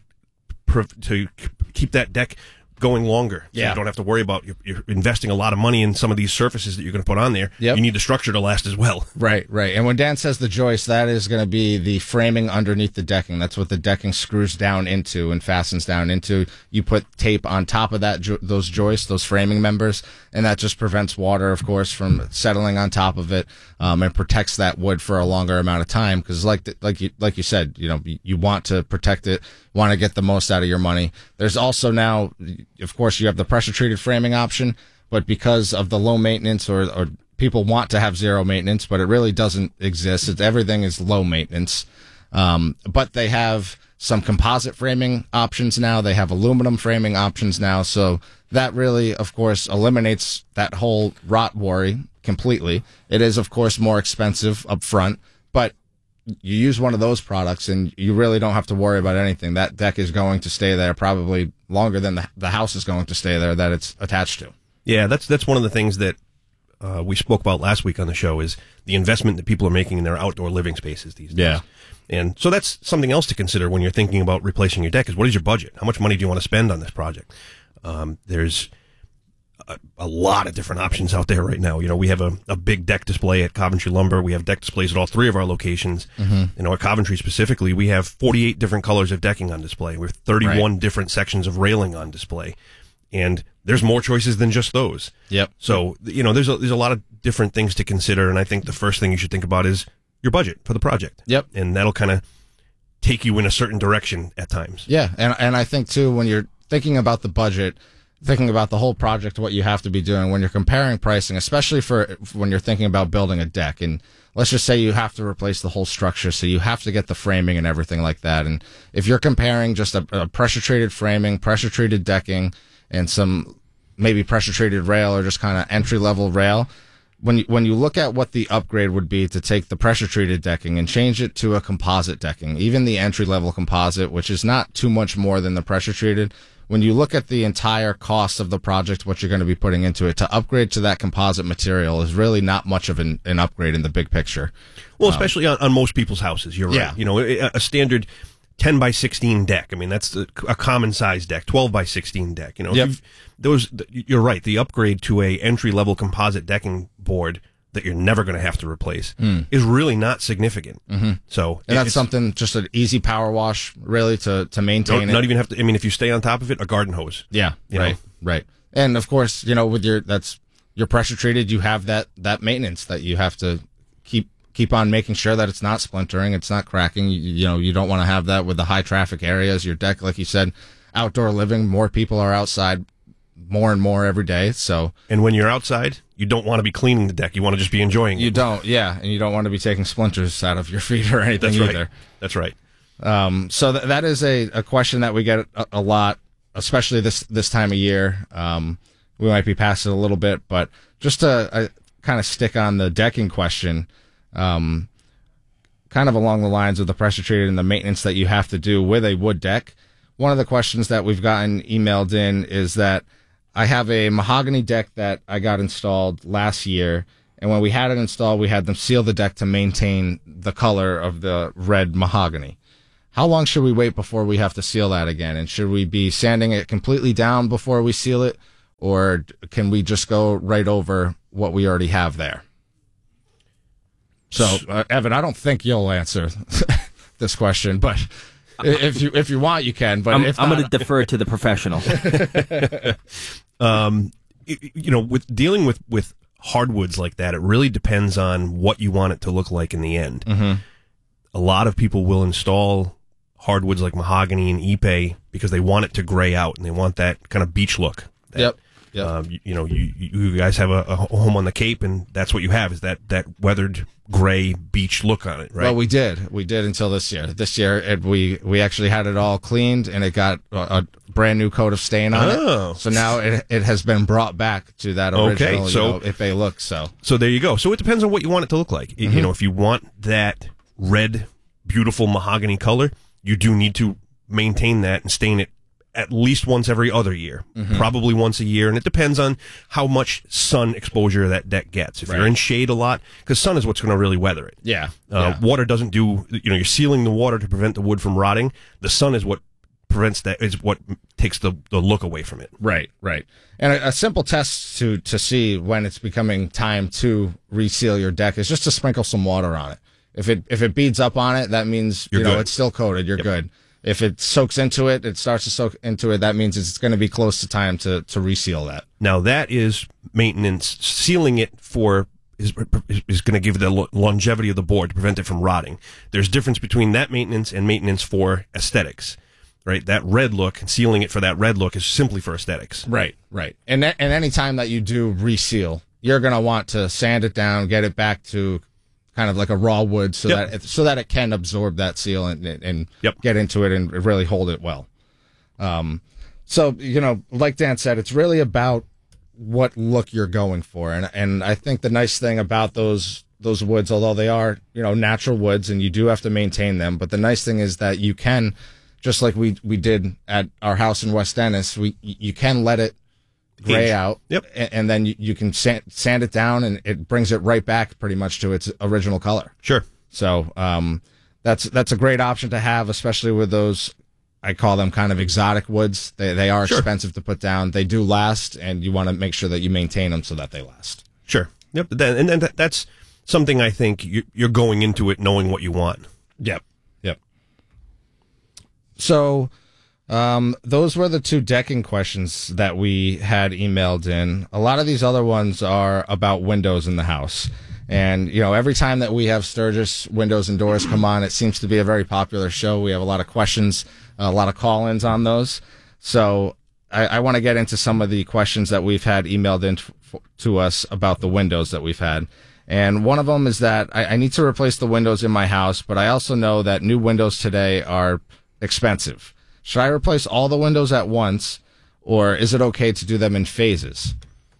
S1: to keep that deck going longer. So
S2: yeah.
S1: you don't have to worry about you're, you're investing a lot of money in some of these surfaces that you're going to put on there.
S2: Yep.
S1: You need the structure to last as well.
S2: Right, right. And when Dan says the joist, that is going to be the framing underneath the decking. That's what the decking screws down into and fastens down into. You put tape on top of that jo- those joists, those framing members, and that just prevents water, of course, from settling on top of it, um, and protects that wood for a longer amount of time. Because, like the, like you like you said, you know, you, you want to protect it, want to get the most out of your money. There's also now, of course, you have the pressure treated framing option, but because of the low maintenance, or, or people want to have zero maintenance, but it really doesn't exist. It's, everything is low maintenance. Um, but they have some composite framing options now. They have aluminum framing options now. So that really, of course, eliminates that whole rot worry completely. It is, of course, more expensive up front, but you use one of those products and you really don't have to worry about anything. That deck is going to stay there probably longer than the, the house is going to stay there that it's attached to.
S1: Yeah, that's that's one of the things that uh, we spoke about last week on the show, is the investment that people are making in their outdoor living spaces these days.
S2: Yeah.
S1: And so that's something else to consider when you're thinking about replacing your deck, is what is your budget? How much money do you want to spend on this project? Um, there's a, a lot of different options out there right now. You know, we have a, a big deck display at Coventry Lumber. We have deck displays at all three of our locations.
S2: Mm-hmm.
S1: You know, at Coventry specifically, we have forty-eight different colors of decking on display. We have thirty-one
S2: Right.
S1: different sections of railing on display. And there's more choices than just those.
S2: Yep.
S1: So, you know, there's a, there's a lot of different things to consider. And I think the first thing you should think about is your budget for the project.
S2: Yep.
S1: And that'll kind of take you in a certain direction at times.
S2: Yeah. And, and I think, too, when you're thinking about the budget, thinking about the whole project, what you have to be doing when you're comparing pricing, especially for when you're thinking about building a deck. And let's just say you have to replace the whole structure, so you have to get the framing and everything like that. And if you're comparing just a, a pressure-treated framing, pressure-treated decking, and some maybe pressure-treated rail or just kind of entry-level rail, when you, when you look at what the upgrade would be to take the pressure-treated decking and change it to a composite decking, even the entry-level composite, which is not too much more than the pressure-treated, when you look at the entire cost of the project, what you're going to be putting into it, to upgrade to that composite material is really not much of an, an upgrade in the big picture.
S1: Well, especially um, on, on most people's houses, you're right.
S2: Yeah.
S1: You know, a, a standard ten by sixteen deck. I mean, that's a, a common size deck. twelve by sixteen deck. You know,
S2: Yep.
S1: if those. You're right. The upgrade to a entry level composite decking board that you're never going to have to replace
S2: Mm.
S1: is really not significant.
S2: Mm-hmm.
S1: So
S2: And that's
S1: it's-
S2: something, just an easy power wash, really, to, to maintain
S1: Don't,
S2: it.
S1: not even have to. I mean, if you stay on top of it, a garden hose.
S2: Yeah,
S1: You
S2: right,
S1: know?
S2: right. And of course, you know, with your that's your pressure treated, you have that that maintenance that you have to keep keep on making sure that it's not splintering, it's not cracking. You, you know, you don't want to have that with the high traffic areas. Your deck, like you said, outdoor living, more people are outside more and more every day. So,
S1: and when you're outside, you don't want to be cleaning the deck. You want to just be enjoying it.
S2: You don't, yeah, and you don't want to be taking splinters out of your feet or anything
S1: That's right.
S2: either.
S1: That's right.
S2: Um, so th- that is a, a question that we get a, a lot, especially this this time of year. Um, we might be past it a little bit, but just to uh, kind of stick on the decking question, um, kind of along the lines of the pressure treated and the maintenance that you have to do with a wood deck. One of the questions that we've gotten emailed in is that I have a mahogany deck that I got installed last year, and when we had it installed, we had them seal the deck to maintain the color of the red mahogany. How long should we wait before we have to seal that again? And should we be sanding it completely down before we seal it, or can we just go right over what we already have there? So, uh, Evan, I don't think you'll answer this question, but if you if you want, you can. But
S3: I'm,
S2: if
S3: I'm
S2: not,
S3: going to defer to the professional.
S1: um, you know, with dealing with, with hardwoods like that, it really depends on what you want it to look like in the end.
S2: Mm-hmm.
S1: A lot of people will install hardwoods like mahogany and ipe because they want it to gray out and they want that kind of beach look. That,
S2: yep. Yep.
S1: Um, you, you know, you, you guys have a, a home on the Cape, and that's what you have is that, that weathered gray beach look on it, right?
S2: Well, we did. We did until this year. This year, it, we we actually had it all cleaned, and it got a, a brand new coat of stain on
S1: Oh.
S2: it. So now it it has been brought back to that original
S1: Okay, so-
S2: you know, Ipe look. So
S1: So there you go. So it depends on what you want it to look like.
S2: Mm-hmm.
S1: You know, if you want that red, beautiful mahogany color, you do need to maintain that and stain it at least once every other year,
S2: Mhm.
S1: probably once a year. And it depends on how much sun exposure that deck gets. If you're
S2: Right.
S1: in shade a lot, because sun is what's going to really weather it.
S2: Yeah.
S1: Uh,
S2: yeah.
S1: Water doesn't do, you know, you're sealing the water to prevent the wood from rotting. The sun is what prevents that, is what takes the, the look away from it.
S2: Right, right. And a, a simple test to to see when it's becoming time to reseal your deck is just to sprinkle some water on it. If it if it beads up on it, that means
S1: You're
S2: you know
S1: good.
S2: it's still coated. You're
S1: Yep.
S2: good. If it soaks into it, it starts to soak into it. That means it's going to be close to time to to reseal that.
S1: Now that is maintenance. Sealing it for is is going to give the lo- longevity of the board to prevent it from rotting. There's difference between that maintenance and maintenance for aesthetics, right? That red look, sealing it for that red look is simply for aesthetics.
S2: Right, right. And that, and any time that you do reseal, you're going to want to sand it down, get it back to kind of like a raw wood, so
S1: Yep.
S2: that it, so that it can absorb that seal and and
S1: Yep.
S2: get into it and really hold it well. Um, so you know, like Dan said, it's really about what look you're going for, and and I think the nice thing about those those woods, although they are you know natural woods and you do have to maintain them, but the nice thing is that you can, just like we we did at our house in West Dennis, we you can let it gray
S1: Age.
S2: out,
S1: Yep.
S2: and, and then you, you can sand, sand it down, and it brings it right back pretty much to its original color.
S1: Sure.
S2: So um, that's that's a great option to have, especially with those. I call them kind of exotic woods. They they are
S1: Sure.
S2: expensive to put down. They do last, and you want to make sure that you maintain them so that they last.
S1: Sure. Yep. Then- And then that- that's something I think you- you're going into it knowing what you want.
S2: Yep. Yep. So, um, those were the two decking questions that we had emailed in. A lot of these other ones are about windows in the house. And, you know, every time that we have Sturgis Windows and Doors come on, it seems to be a very popular show. We have a lot of questions, a lot of call-ins on those. So I, I want to get into some of the questions that we've had emailed in f- to us about the windows that we've had. And one of them is that I, I need to replace the windows in my house, but I also know that new windows today are expensive. Should I replace all the windows at once, or is it okay to do them in phases?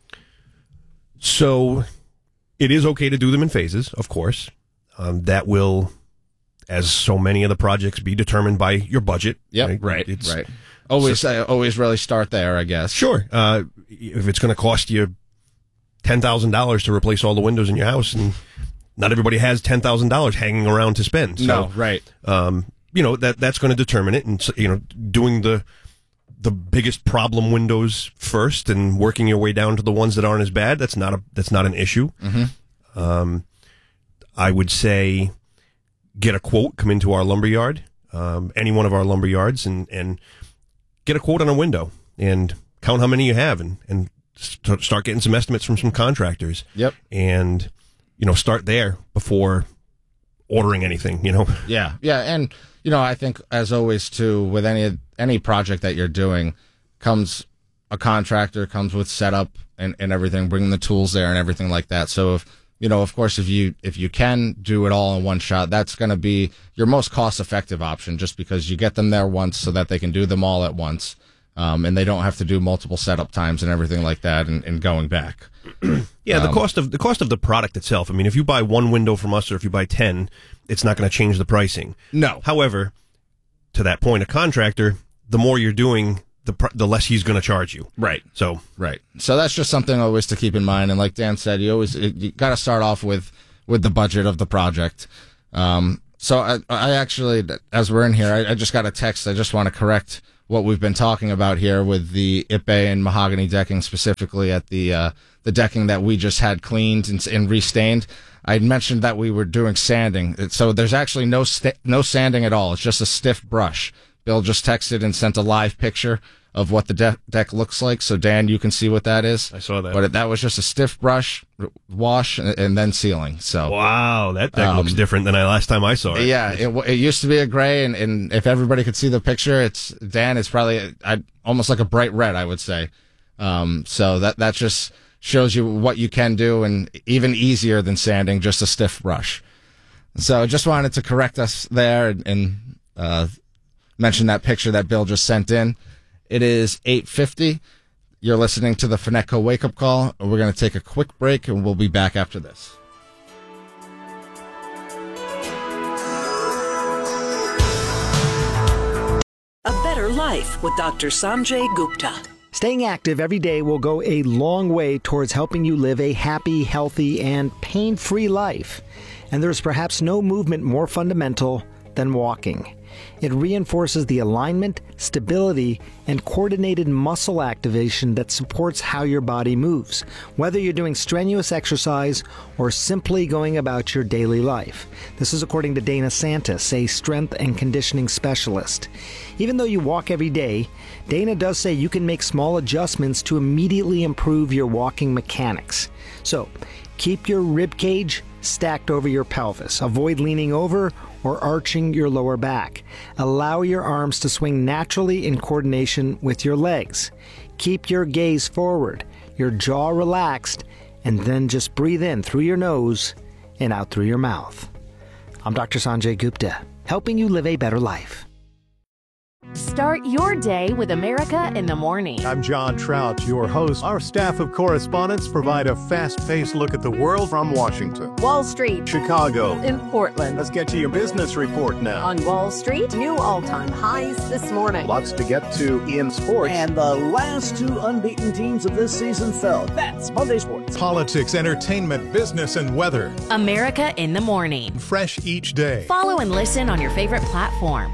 S1: So it is okay to do them in phases, of course. Um, that will, as so many of the projects, be determined by your budget.
S2: Yep, right,
S1: It's,
S2: right. Always, uh, always really start there, I guess.
S1: Sure. Uh, if it's going to cost you ten thousand dollars to replace all the windows in your house, and not everybody has ten thousand dollars hanging around to spend. So,
S2: No, right.
S1: Um, you know, that that's going to determine it. And, so, you know, doing the the biggest problem windows first and working your way down to the ones that aren't as bad, that's not a that's not an issue.
S2: Mm-hmm.
S1: Um, I would say get a quote, come into our lumberyard, um, any one of our lumber yards, and, and get a quote on a window and count how many you have, and, and st- start getting some estimates from some contractors.
S2: Yep.
S1: And, you know, start there before ordering anything, you know?
S2: Yeah, yeah, and you know, I think as always too, with any any project that you're doing, comes a contractor, comes with setup and, and everything, bringing the tools there and everything like that. So if you know, of course, if you if you can do it all in one shot, that's going to be your most cost effective option, just because you get them there once so that they can do them all at once, um, and they don't have to do multiple setup times and everything like that, and, and going back.
S1: Yeah, the
S2: Um,
S1: cost of the cost of the product itself. I mean, if you buy one window from us or if you buy ten, it's not going to change the pricing.
S2: No.
S1: However, to that point, a contractor, the more you're doing, the pr- the less he's going to charge you.
S2: Right.
S1: So
S2: right. So that's just something always to keep in mind. And like Dan said, you always you got to start off with with the budget of the project. Um, so I, I actually, as we're in here, I, I just got a text. I just want to correct what we've been talking about here with the Ipe and mahogany decking, specifically at the uh, the decking that we just had cleaned and, and restained. I mentioned that we were doing sanding. So there's actually no st- no sanding at all. It's just a stiff brush. Bill just texted and sent a live picture of what the de- deck looks like. So, Dan, you can see what that is.
S1: I saw that.
S2: But it, that was just a stiff brush, wash, and, and then sealing. So,
S1: wow, that deck
S2: um,
S1: looks different than I last time I saw it.
S2: Yeah, it, it used to be a gray, and, and if everybody could see the picture, it's Dan, it's probably I, almost like a bright red, I would say. Um, so that that just shows you what you can do, and even easier than sanding, just a stiff brush. So, just wanted to correct us there and, and uh, mention that picture that Bill just sent in. It is eight fifty. You're listening to the Finetco Wake Up Call. We're going to take a quick break, and we'll be back after this.
S4: A Better Life with Doctor Sanjay Gupta.
S13: Staying active every day will go a long way towards helping you live a happy, healthy, and pain-free life. And there's perhaps no movement more fundamental than walking. It reinforces the alignment, stability, and coordinated muscle activation that supports how your body moves, whether you're doing strenuous exercise or simply going about your daily life. This is according to Dana Santis, a strength and conditioning specialist. Even though you walk every day, Dana does say you can make small adjustments to immediately improve your walking mechanics. So, keep your rib cage stacked over your pelvis. Avoid leaning over or arching your lower back. Allow your arms to swing naturally in coordination with your legs. Keep your gaze forward, your jaw relaxed, and then just breathe in through your nose and out through your mouth. I'm Doctor Sanjay Gupta, helping you live a better life.
S9: Start your day with America in the Morning.
S20: I'm John Trout, your host. Our staff of correspondents provide a fast-paced look at the world from Washington,
S9: Wall Street,
S20: Chicago,
S9: in Portland.
S20: Let's get to your business report now.
S9: On Wall Street, new all-time highs this morning.
S20: Lots to get to in sports.
S21: And the last two unbeaten teams of this season fell. That's Monday Sports.
S20: Politics, entertainment, business, and weather.
S9: America in the Morning.
S20: Fresh each day.
S9: Follow and listen on your favorite platform.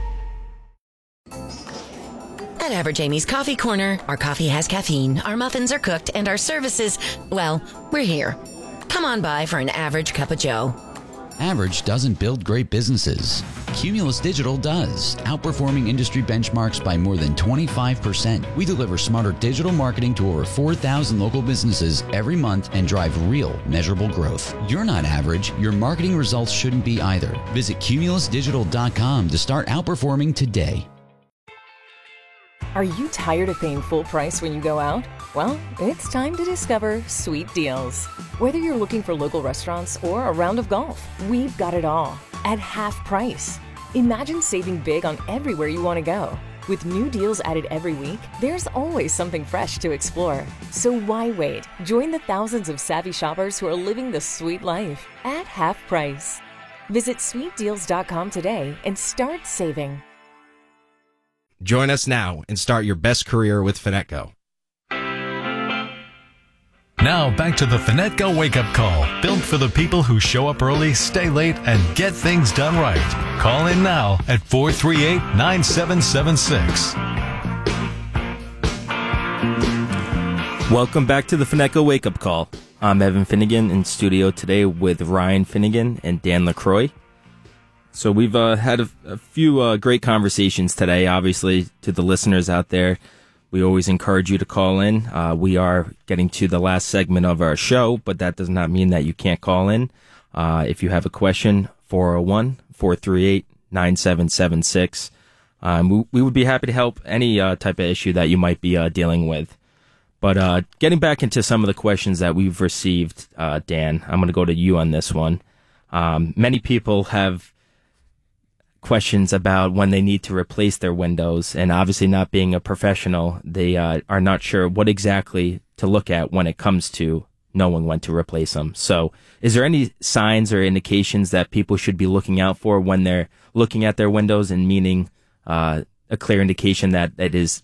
S22: At Average Amy's Coffee Corner, our coffee has caffeine, our muffins are cooked, and our services, well, we're here. Come on by for an average cup of joe.
S23: Average doesn't build great businesses. Cumulus Digital does, outperforming industry benchmarks by more than twenty-five percent. We deliver smarter digital marketing to over four thousand local businesses every month and drive real, measurable growth. You're not average. Your marketing results shouldn't be either. Visit cumulus digital dot com to start outperforming today.
S24: Are you tired of paying full price when you go out? Well, it's time to discover Sweet Deals. Whether you're looking for local restaurants or a round of golf, we've got it all at half price. Imagine saving big on everywhere you want to go. With new deals added every week, there's always something fresh to explore. So why wait? Join the thousands of savvy shoppers who are living the sweet life at half price. Visit sweet deals dot com today and start saving.
S25: Join us now and start your best career with Finetco.
S12: Now back to the Finetco Wake Up Call, built for the people who show up early, stay late, and get things done right. Call in now at four three eight, nine seven seven six.
S3: Welcome back to the Finetco Wake Up Call. I'm Evan Finnegan in studio today with Ryan Finnegan and Dan LaCroix. So we've uh, had a, a few uh, great conversations today. Obviously, to the listeners out there, we always encourage you to call in. Uh, we are getting to the last segment of our show, but that does not mean that you can't call in. Uh, if you have a question, four oh one, four three eight, nine seven seven six. Um, we, we would be happy to help any uh, type of issue that you might be uh, dealing with. But uh, getting back into some of the questions that we've received, uh, Dan, I'm going to go to you on this one. Um, many people have questions about when they need to replace their windows, and obviously not being a professional, they uh, are not sure what exactly to look at when it comes to knowing when to replace them. So is there any signs or indications that people should be looking out for when they're looking at their windows, and meaning uh, a clear indication that it is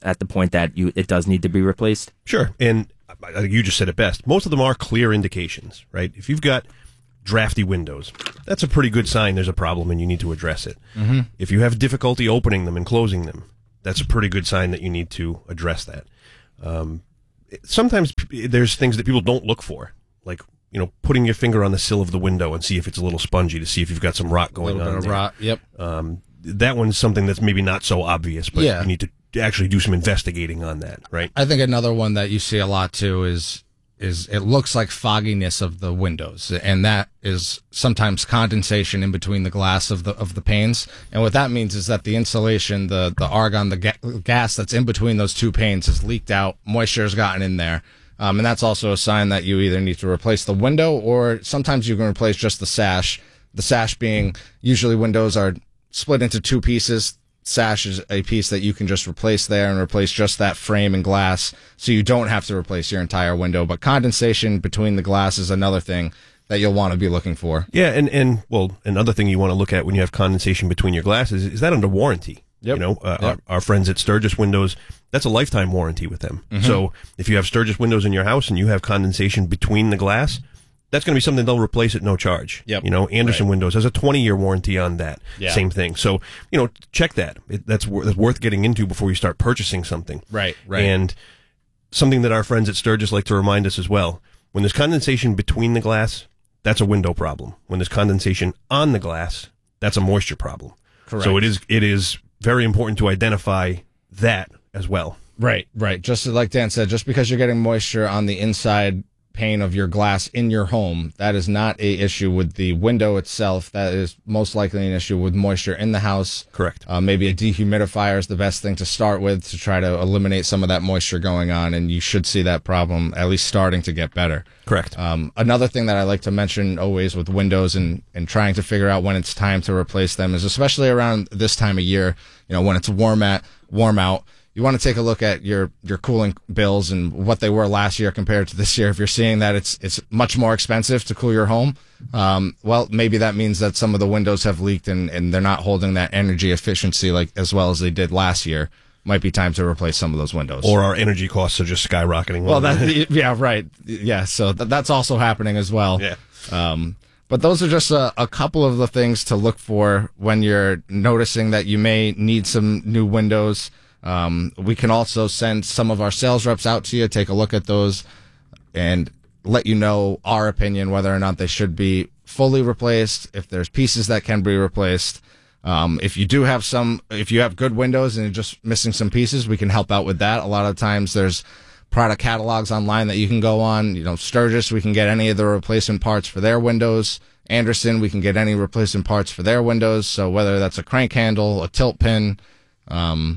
S3: at the point that you it does need to be replaced?
S1: Sure. And I think you just said it best. Most of them are clear indications, right? If you've got drafty windows, that's a pretty good sign there's a problem and you need to address it.
S2: Mm-hmm.
S1: If you have difficulty opening them and closing them, that's a pretty good sign that you need to address that. Um, sometimes p- there's things that people don't look for, like, you know, putting your finger on the sill of the window and see if it's a little spongy to see if you've got some rot going
S2: a little
S1: on
S2: bit of
S1: there.
S2: rot, yep.
S1: Um, that one's something that's maybe not so obvious, but
S2: Yeah.
S1: you need to actually do some investigating on that, right?
S2: I think another one that you see a lot too is is it looks like fogginess of the windows, and that is sometimes condensation in between the glass of the of the panes. And what that means is that the insulation, the the argon, the ga- gas that's in between those two panes has leaked out, moisture has gotten in there. Um, and that's also a sign that you either need to replace the window, or sometimes you can replace just the sash. The sash being, usually windows are split into two pieces. Sash is a piece that you can just replace there and replace just that frame and glass, so you don't have to replace your entire window. But condensation between the glass is another thing that you'll want to be looking for.
S1: Yeah, and, and well, another thing you want to look at when you have condensation between your glasses is that under warranty.
S2: Yep.
S1: You know, uh,
S2: Yep.
S1: our, our friends at Sturgis Windows, that's a lifetime warranty with them.
S2: Mhm.
S1: So if you have Sturgis Windows in your house and you have condensation between the glass, that's going to be something they'll replace at no charge.
S2: Yep.
S1: You know, Anderson
S2: Right.
S1: Windows has a twenty-year warranty on that.
S2: Yeah.
S1: Same thing. So, you know, check that. It, that's, wor- that's worth getting into before you start purchasing something.
S2: Right, right.
S1: And something that our friends at Sturgis like to remind us as well, when there's condensation between the glass, that's a window problem. When there's condensation on the glass, that's a moisture problem.
S2: Correct.
S1: So it is it is very important to identify that as well.
S2: Right, right. Just like Dan said, just because you're getting moisture on the inside pane of your glass in your home, that is not a issue with the window itself. That is most likely an issue with moisture in the house.
S1: Correct.
S2: Uh, maybe a dehumidifier is the best thing to start with to try to eliminate some of that moisture going on, and you should see that problem at least starting to get better.
S1: Correct.
S2: Um, another thing that I like to mention always with windows and, and trying to figure out when it's time to replace them is, especially around this time of year, you know, when it's warm at warm out, you want to take a look at your, your cooling bills and what they were last year compared to this year. If you're seeing that it's it's much more expensive to cool your home, um, well, maybe that means that some of the windows have leaked and, and they're not holding that energy efficiency like as well as they did last year. Might be time to replace some of those windows.
S1: Or our energy costs are just skyrocketing.
S2: Well, that, yeah, right. Yeah, so th- that's also happening as well.
S1: Yeah.
S2: Um, but those are just a, a couple of the things to look for when you're noticing that you may need some new windows. Um, we can also send some of our sales reps out to you, take a look at those, and let you know our opinion whether or not they should be fully replaced, if there's pieces that can be replaced. Um, if you do have some, if you have good windows and you're just missing some pieces, we can help out with that. A lot of times there's product catalogs online that you can go on. You know, Sturgis, we can get any of the replacement parts for their windows. Anderson, we can get any replacement parts for their windows. So whether that's a crank handle, a tilt pin, um,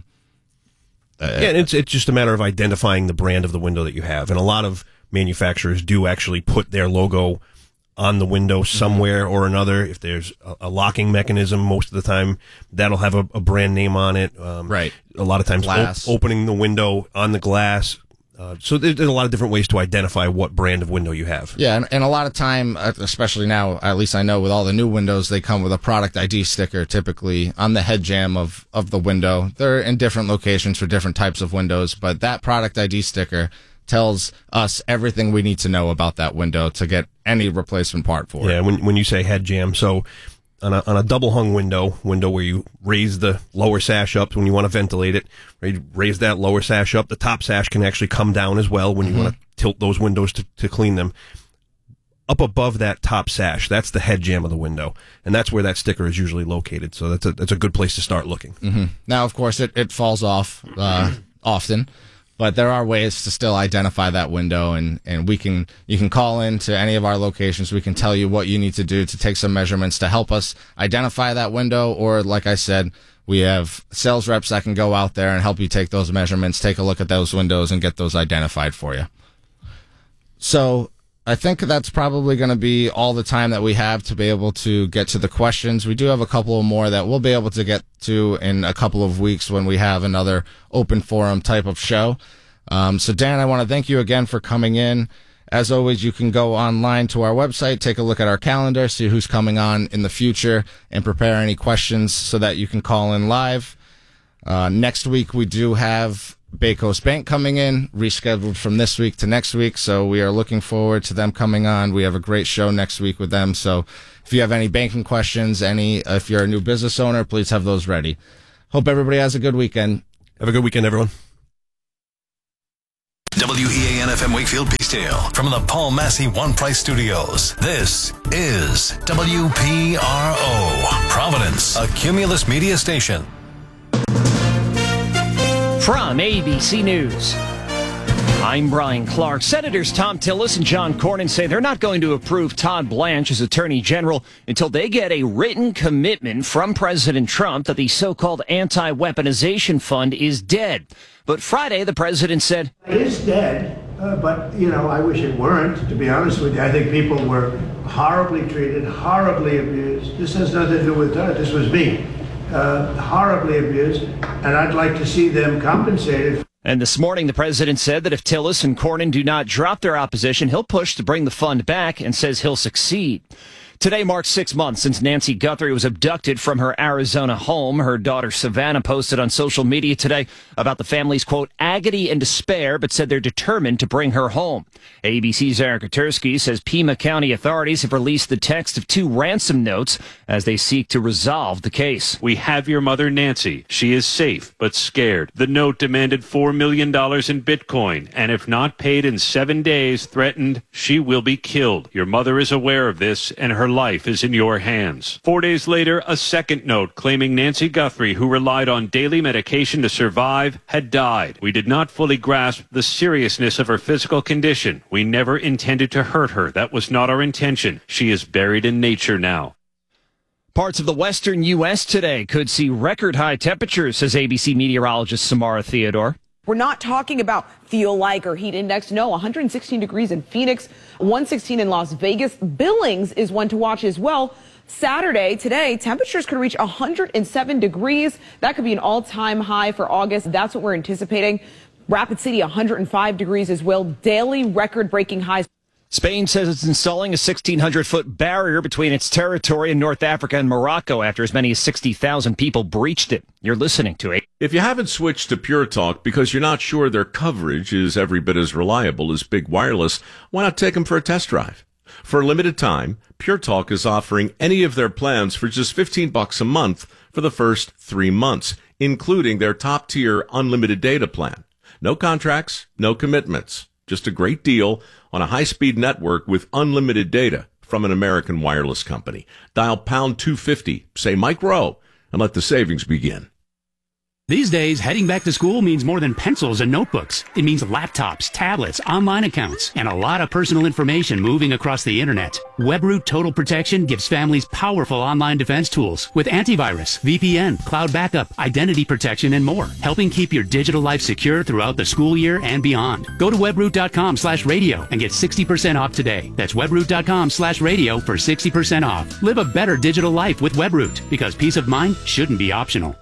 S1: Uh, yeah, and it's it's just a matter of identifying the brand of the window that you have, and a lot of manufacturers do actually put their logo on the window somewhere mm-hmm. or another. If there's a, a locking mechanism, most of the time that'll have a, a brand name on it. Um,
S2: right.
S1: A lot of times, op- opening the window on the glass. Uh, so there's, there's a lot of different ways to identify what brand of window you have.
S2: Yeah, and, and a lot of time, especially now, at least I know with all the new windows, they come with a product I D sticker typically on the head jamb of, of the window. They're in different locations for different types of windows, but that product I D sticker tells us everything we need to know about that window to get any replacement part for
S1: yeah,
S2: it.
S1: when when you say head jamb, so on a, on a double hung window, window where you raise the lower sash up when you want to ventilate it, right, raise that lower sash up. The top sash can actually come down as well when you mm-hmm. want to tilt those windows to, to clean them. Up above that top sash, that's the head jamb of the window, and that's where that sticker is usually located. So that's a that's a good place to start looking.
S2: Mm-hmm. Now, of course, it, it falls off uh, often. But there are ways to still identify that window, and, and we can you can call in to any of our locations. We can tell you what you need to do to take some measurements to help us identify that window. Or, like I said, we have sales reps that can go out there and help you take those measurements, take a look at those windows, and get those identified for you. So I think that's probably going to be all the time that we have to be able to get to the questions. We do have a couple more that we'll be able to get to in a couple of weeks when we have another open forum type of show. Um, so, Dan, I want to thank you again for coming in. As always, you can go online to our website, take a look at our calendar, see who's coming on in the future, and prepare any questions so that you can call in live. Uh, next week, we do have Bay Coast Bank coming in, rescheduled from this week to next week. So we are looking forward to them coming on. We have a great show next week with them. So if you have any banking questions, any if you're a new business owner, please have those ready. Hope everybody has a good weekend.
S1: Have a good weekend, everyone.
S12: W E A N F M Wakefield Peacedale from the Paul Massey One Price Studios. This is W P R O, Providence, a Cumulus media station.
S5: From A B C News, I'm Brian Clark. Senators Tom Tillis and John Cornyn say they're not going to approve Todd Blanche as Attorney General until they get a written commitment from President Trump that the so-called anti-weaponization fund is dead. But Friday, the president said,
S6: it is dead, uh, but, you know, I wish it weren't, to be honest with you. I think people were horribly treated, horribly abused. This has nothing to do with Todd. This was me. Uh, horribly abused, and I'd like to see them compensated.
S5: And this morning, the president said that if Tillis and Cornyn do not drop their opposition, he'll push to bring the fund back and says he'll succeed. Today marks six months since Nancy Guthrie was abducted from her Arizona home. Her daughter Savannah posted on social media today about the family's, quote, agony and despair, but said they're determined to bring her home. A B C's Eric Kutersky says Pima County authorities have released the text of two ransom notes as they seek to resolve the case.
S7: We have your mother, Nancy. She is safe, but scared. The note demanded four million dollars in Bitcoin, and if not paid in seven days, threatened she will be killed. Your mother is aware of this, and her life is in your hands. Four days later, a second note claiming Nancy Guthrie, who relied on daily medication to survive, had died. We did not fully grasp the seriousness of her physical condition. We never intended to hurt her. That was not our intention. She is buried in nature now.
S5: Parts of the western U S today could see record high temperatures, says A B C meteorologist Samara Theodore.
S15: We're not talking about feel like or heat index. No, one hundred sixteen degrees in Phoenix, one sixteen in Las Vegas. Billings is one to watch as well. Saturday, today, temperatures could reach one hundred seven degrees. That could be an all-time high for August. That's what we're anticipating. Rapid City, one hundred five degrees as well. Daily record-breaking highs.
S5: Spain says it's installing a sixteen hundred foot barrier between its territory in North Africa and Morocco after as many as sixty thousand people breached it. You're listening to it.
S16: If you haven't switched to Pure Talk because you're not sure their coverage is every bit as reliable as Big Wireless, why not take them for a test drive? For a limited time, Pure Talk is offering any of their plans for just fifteen bucks a month for the first three months, including their top-tier unlimited data plan. No contracts, no commitments. Just a great deal on a high-speed network with unlimited data from an American wireless company. Dial pound two fifty, say Mike Rowe, and let the savings begin.
S26: These days, heading back to school means more than pencils and notebooks. It means laptops, tablets, online accounts, and a lot of personal information moving across the internet. WebRoot Total Protection gives families powerful online defense tools with antivirus, V P N, cloud backup, identity protection, and more, helping keep your digital life secure throughout the school year and beyond. Go to webroot.com slash radio and get sixty percent off today. That's webroot.com slash radio for sixty percent off. Live a better digital life with WebRoot, because peace of mind shouldn't be optional.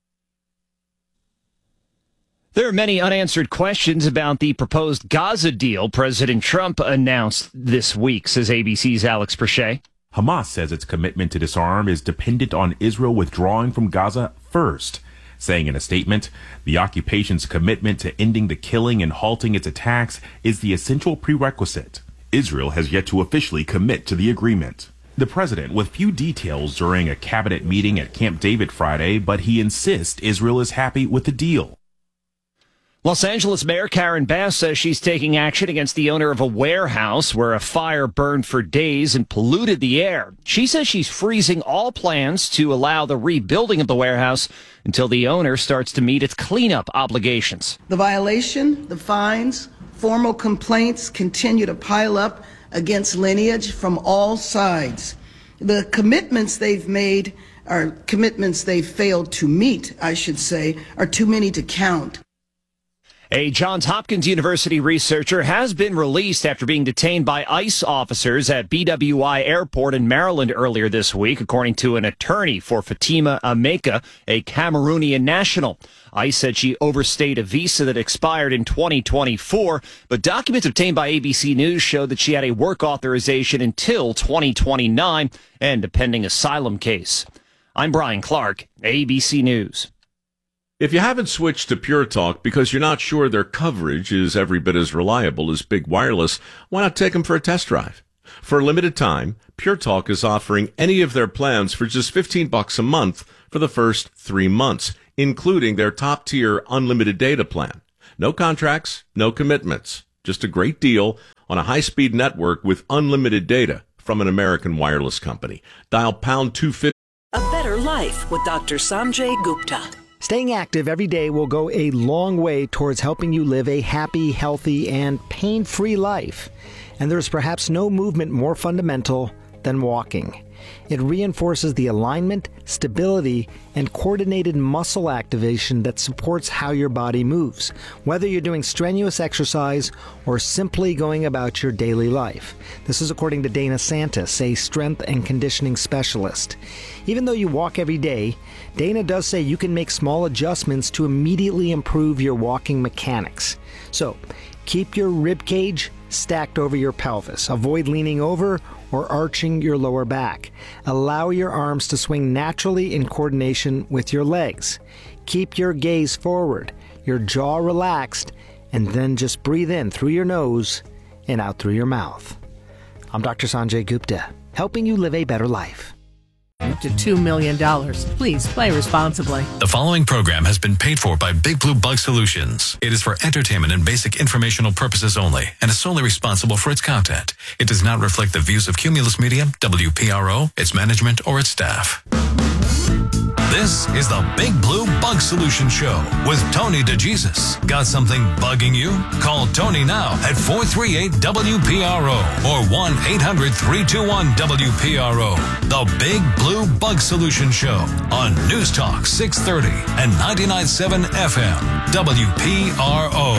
S5: There are many unanswered questions about the proposed Gaza deal President Trump announced this week, says A B C's Alex Perche.
S27: Hamas says its commitment to disarm is dependent on Israel withdrawing from Gaza first, saying in a statement, the occupation's commitment to ending the killing and halting its attacks is the essential prerequisite. Israel has yet to officially commit to the agreement. The president with few details during a cabinet meeting at Camp David Friday, but he insists Israel is happy with the deal.
S5: Los Angeles Mayor Karen Bass says she's taking action against the owner of a warehouse where a fire burned for days and polluted the air. She says she's freezing all plans to allow the rebuilding of the warehouse until the owner starts to meet its cleanup obligations.
S28: The violation, the fines, formal complaints continue to pile up against Lineage from all sides. The commitments they've made, or commitments they've failed to meet, I should say, are too many to count.
S5: A Johns Hopkins University researcher has been released after being detained by ICE officers at B W I Airport in Maryland earlier this week, according to an attorney for Fatima Ameka, a Cameroonian national. ICE said she overstayed a visa that expired in twenty twenty-four, but documents obtained by A B C News showed that she had a work authorization until twenty twenty-nine and a pending asylum case. I'm Brian Clark, A B C News.
S16: If you haven't switched to Pure Talk because you're not sure their coverage is every bit as reliable as Big Wireless, why not take them for a test drive? For a limited time, Pure Talk is offering any of their plans for just fifteen bucks a month for the first three months, including their top-tier unlimited data plan. No contracts, no commitments. Just a great deal on a high-speed network with unlimited data from an American wireless company. Dial pound two fifty.
S4: A better life with Doctor Sanjay Gupta.
S13: Staying active every day will go a long way towards helping you live a happy, healthy, and pain-free life. And there's perhaps no movement more fundamental than walking. It reinforces the alignment, stability, and coordinated muscle activation that supports how your body moves, whether you're doing strenuous exercise or simply going about your daily life. This is according to Dana Santis, a strength and conditioning specialist. Even though you walk every day, Dana does say you can make small adjustments to immediately improve your walking mechanics. So, keep your rib cage stacked over your pelvis. Avoid leaning over or arching your lower back. Allow your arms to swing naturally in coordination with your legs. Keep your gaze forward, your jaw relaxed, and then just breathe in through your nose and out through your mouth. I'm Doctor Sanjay Gupta, helping you live a better life.
S8: Up to two million dollars. Please play responsibly.
S12: The following program has been paid for by Big Blue Bug Solutions. It is for entertainment and basic informational purposes only and is solely responsible for its content. It does not reflect the views of Cumulus Media, W P R O, its management, or its staff. This is the Big Blue Bug Solution Show with Tony DeJesus. Got something bugging you? Call Tony now at four three eight W P R O or one eight hundred three two one W P R O. The Big Blue Bug Solution Show on News Talk six thirty and ninety-nine point seven F M W P R O.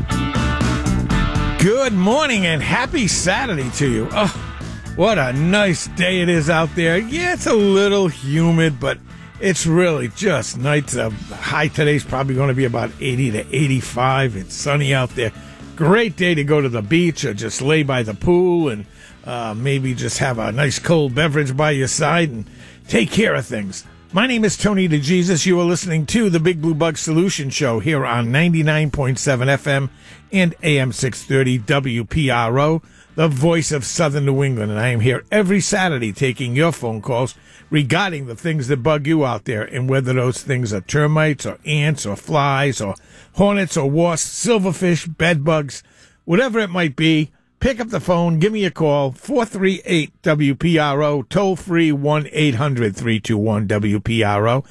S10: Good morning and happy Saturday to you. Oh, what a nice day it is out there. Yeah, it's a little humid, but it's really just nice. The high today's probably going to be about eighty to eighty-five. It's sunny out there. Great day to go to the beach or just lay by the pool and uh, maybe just have a nice cold beverage by your side and take care of things. My name is Tony DeJesus. You are listening to the Big Blue Bug Solution Show here on ninety-nine point seven F M and A M six thirty W P R O, the voice of Southern New England. And I am here every Saturday taking your phone calls regarding the things that bug you out there, and whether those things are termites or ants or flies or hornets or wasps, silverfish, bed bugs, whatever it might be. Pick up the phone, give me a call, four three eight W P R O, toll free one eight hundred three two one W P R O.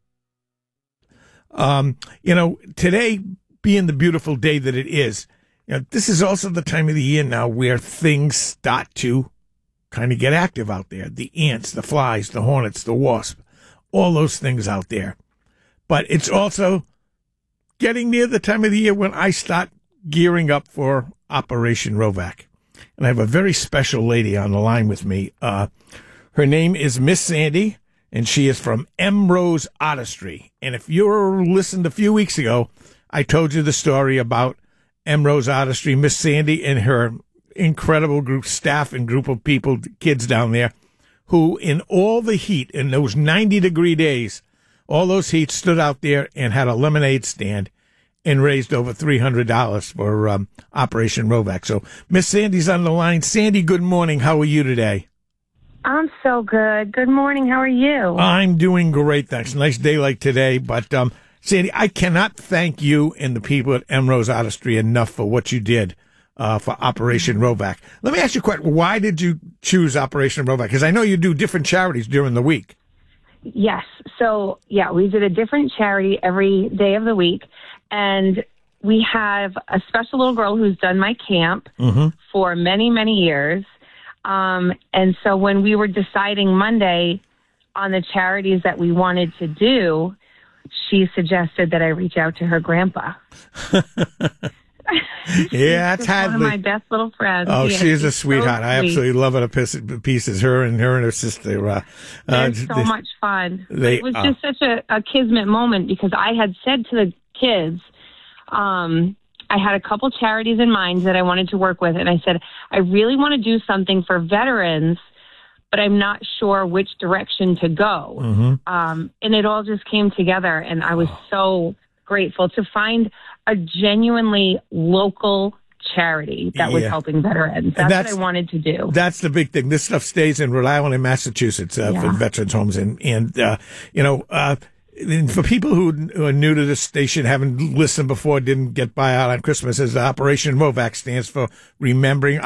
S10: Um, you know, today being the beautiful day that it is, you know, this is also the time of the year now where things start to kind of get active out there. The ants, the flies, the hornets, the wasp, all those things out there. But it's also getting near the time of the year when I start gearing up for Operation Rovac. And I have a very special lady on the line with me. Uh, her name is Miss Sandy, and she is from Emrose Artistry. And if you listened a few weeks ago, I told you the story about Emrose Artistry, Miss Sandy and her incredible group, staff and group of people, kids down there, who in all the heat, in those ninety degree days, all those heat stood out there and had a lemonade stand and raised over three hundred dollars for um, Operation Rovac. So Miss Sandy's on the line. Sandy, good morning. How are you today?
S11: I'm so good. Good morning. How are you?
S10: I'm doing great, thanks. Nice day like today. But um, Sandy, I cannot thank you and the people at Emrose Artistry enough for what you did Uh, for Operation Rovac. Let me ask you a question. Why did you choose Operation Rovac? Because I know you do different charities during the week.
S11: Yes. So, yeah, we did a different charity every day of the week. And we have a special little girl who's done my camp mm-hmm. for many, many years. Um, and so when we were deciding Monday on the charities that we wanted to do, she suggested that I reach out to her grandpa.
S10: Yeah, that's
S11: one of my best little friends.
S10: Oh,
S11: yeah,
S10: she's a sweetheart.
S11: So
S10: I absolutely love her to pieces. Her and her and her sister. Uh,
S11: They're
S10: uh,
S11: so
S10: they,
S11: much fun.
S10: They,
S11: it was
S10: uh,
S11: just such a, a kismet moment because I had said to the kids, um, I had a couple charities in mind that I wanted to work with, and I said, I really want to do something for veterans, but I'm not sure which direction to go.
S10: Mm-hmm.
S11: Um, and it all just came together, and I was so grateful to find a genuinely local charity that was
S10: Yeah.
S11: helping veterans. That's,
S10: that's-
S11: what I wanted to do.
S10: That's the big thing. This stuff stays in Rhode Island and Massachusetts uh,
S11: Yeah.
S10: for veterans homes. And, and uh, you know, uh, and for people who, who are new to this station, haven't listened before, didn't get by out on Christmas, as Operation Movac stands for Remembering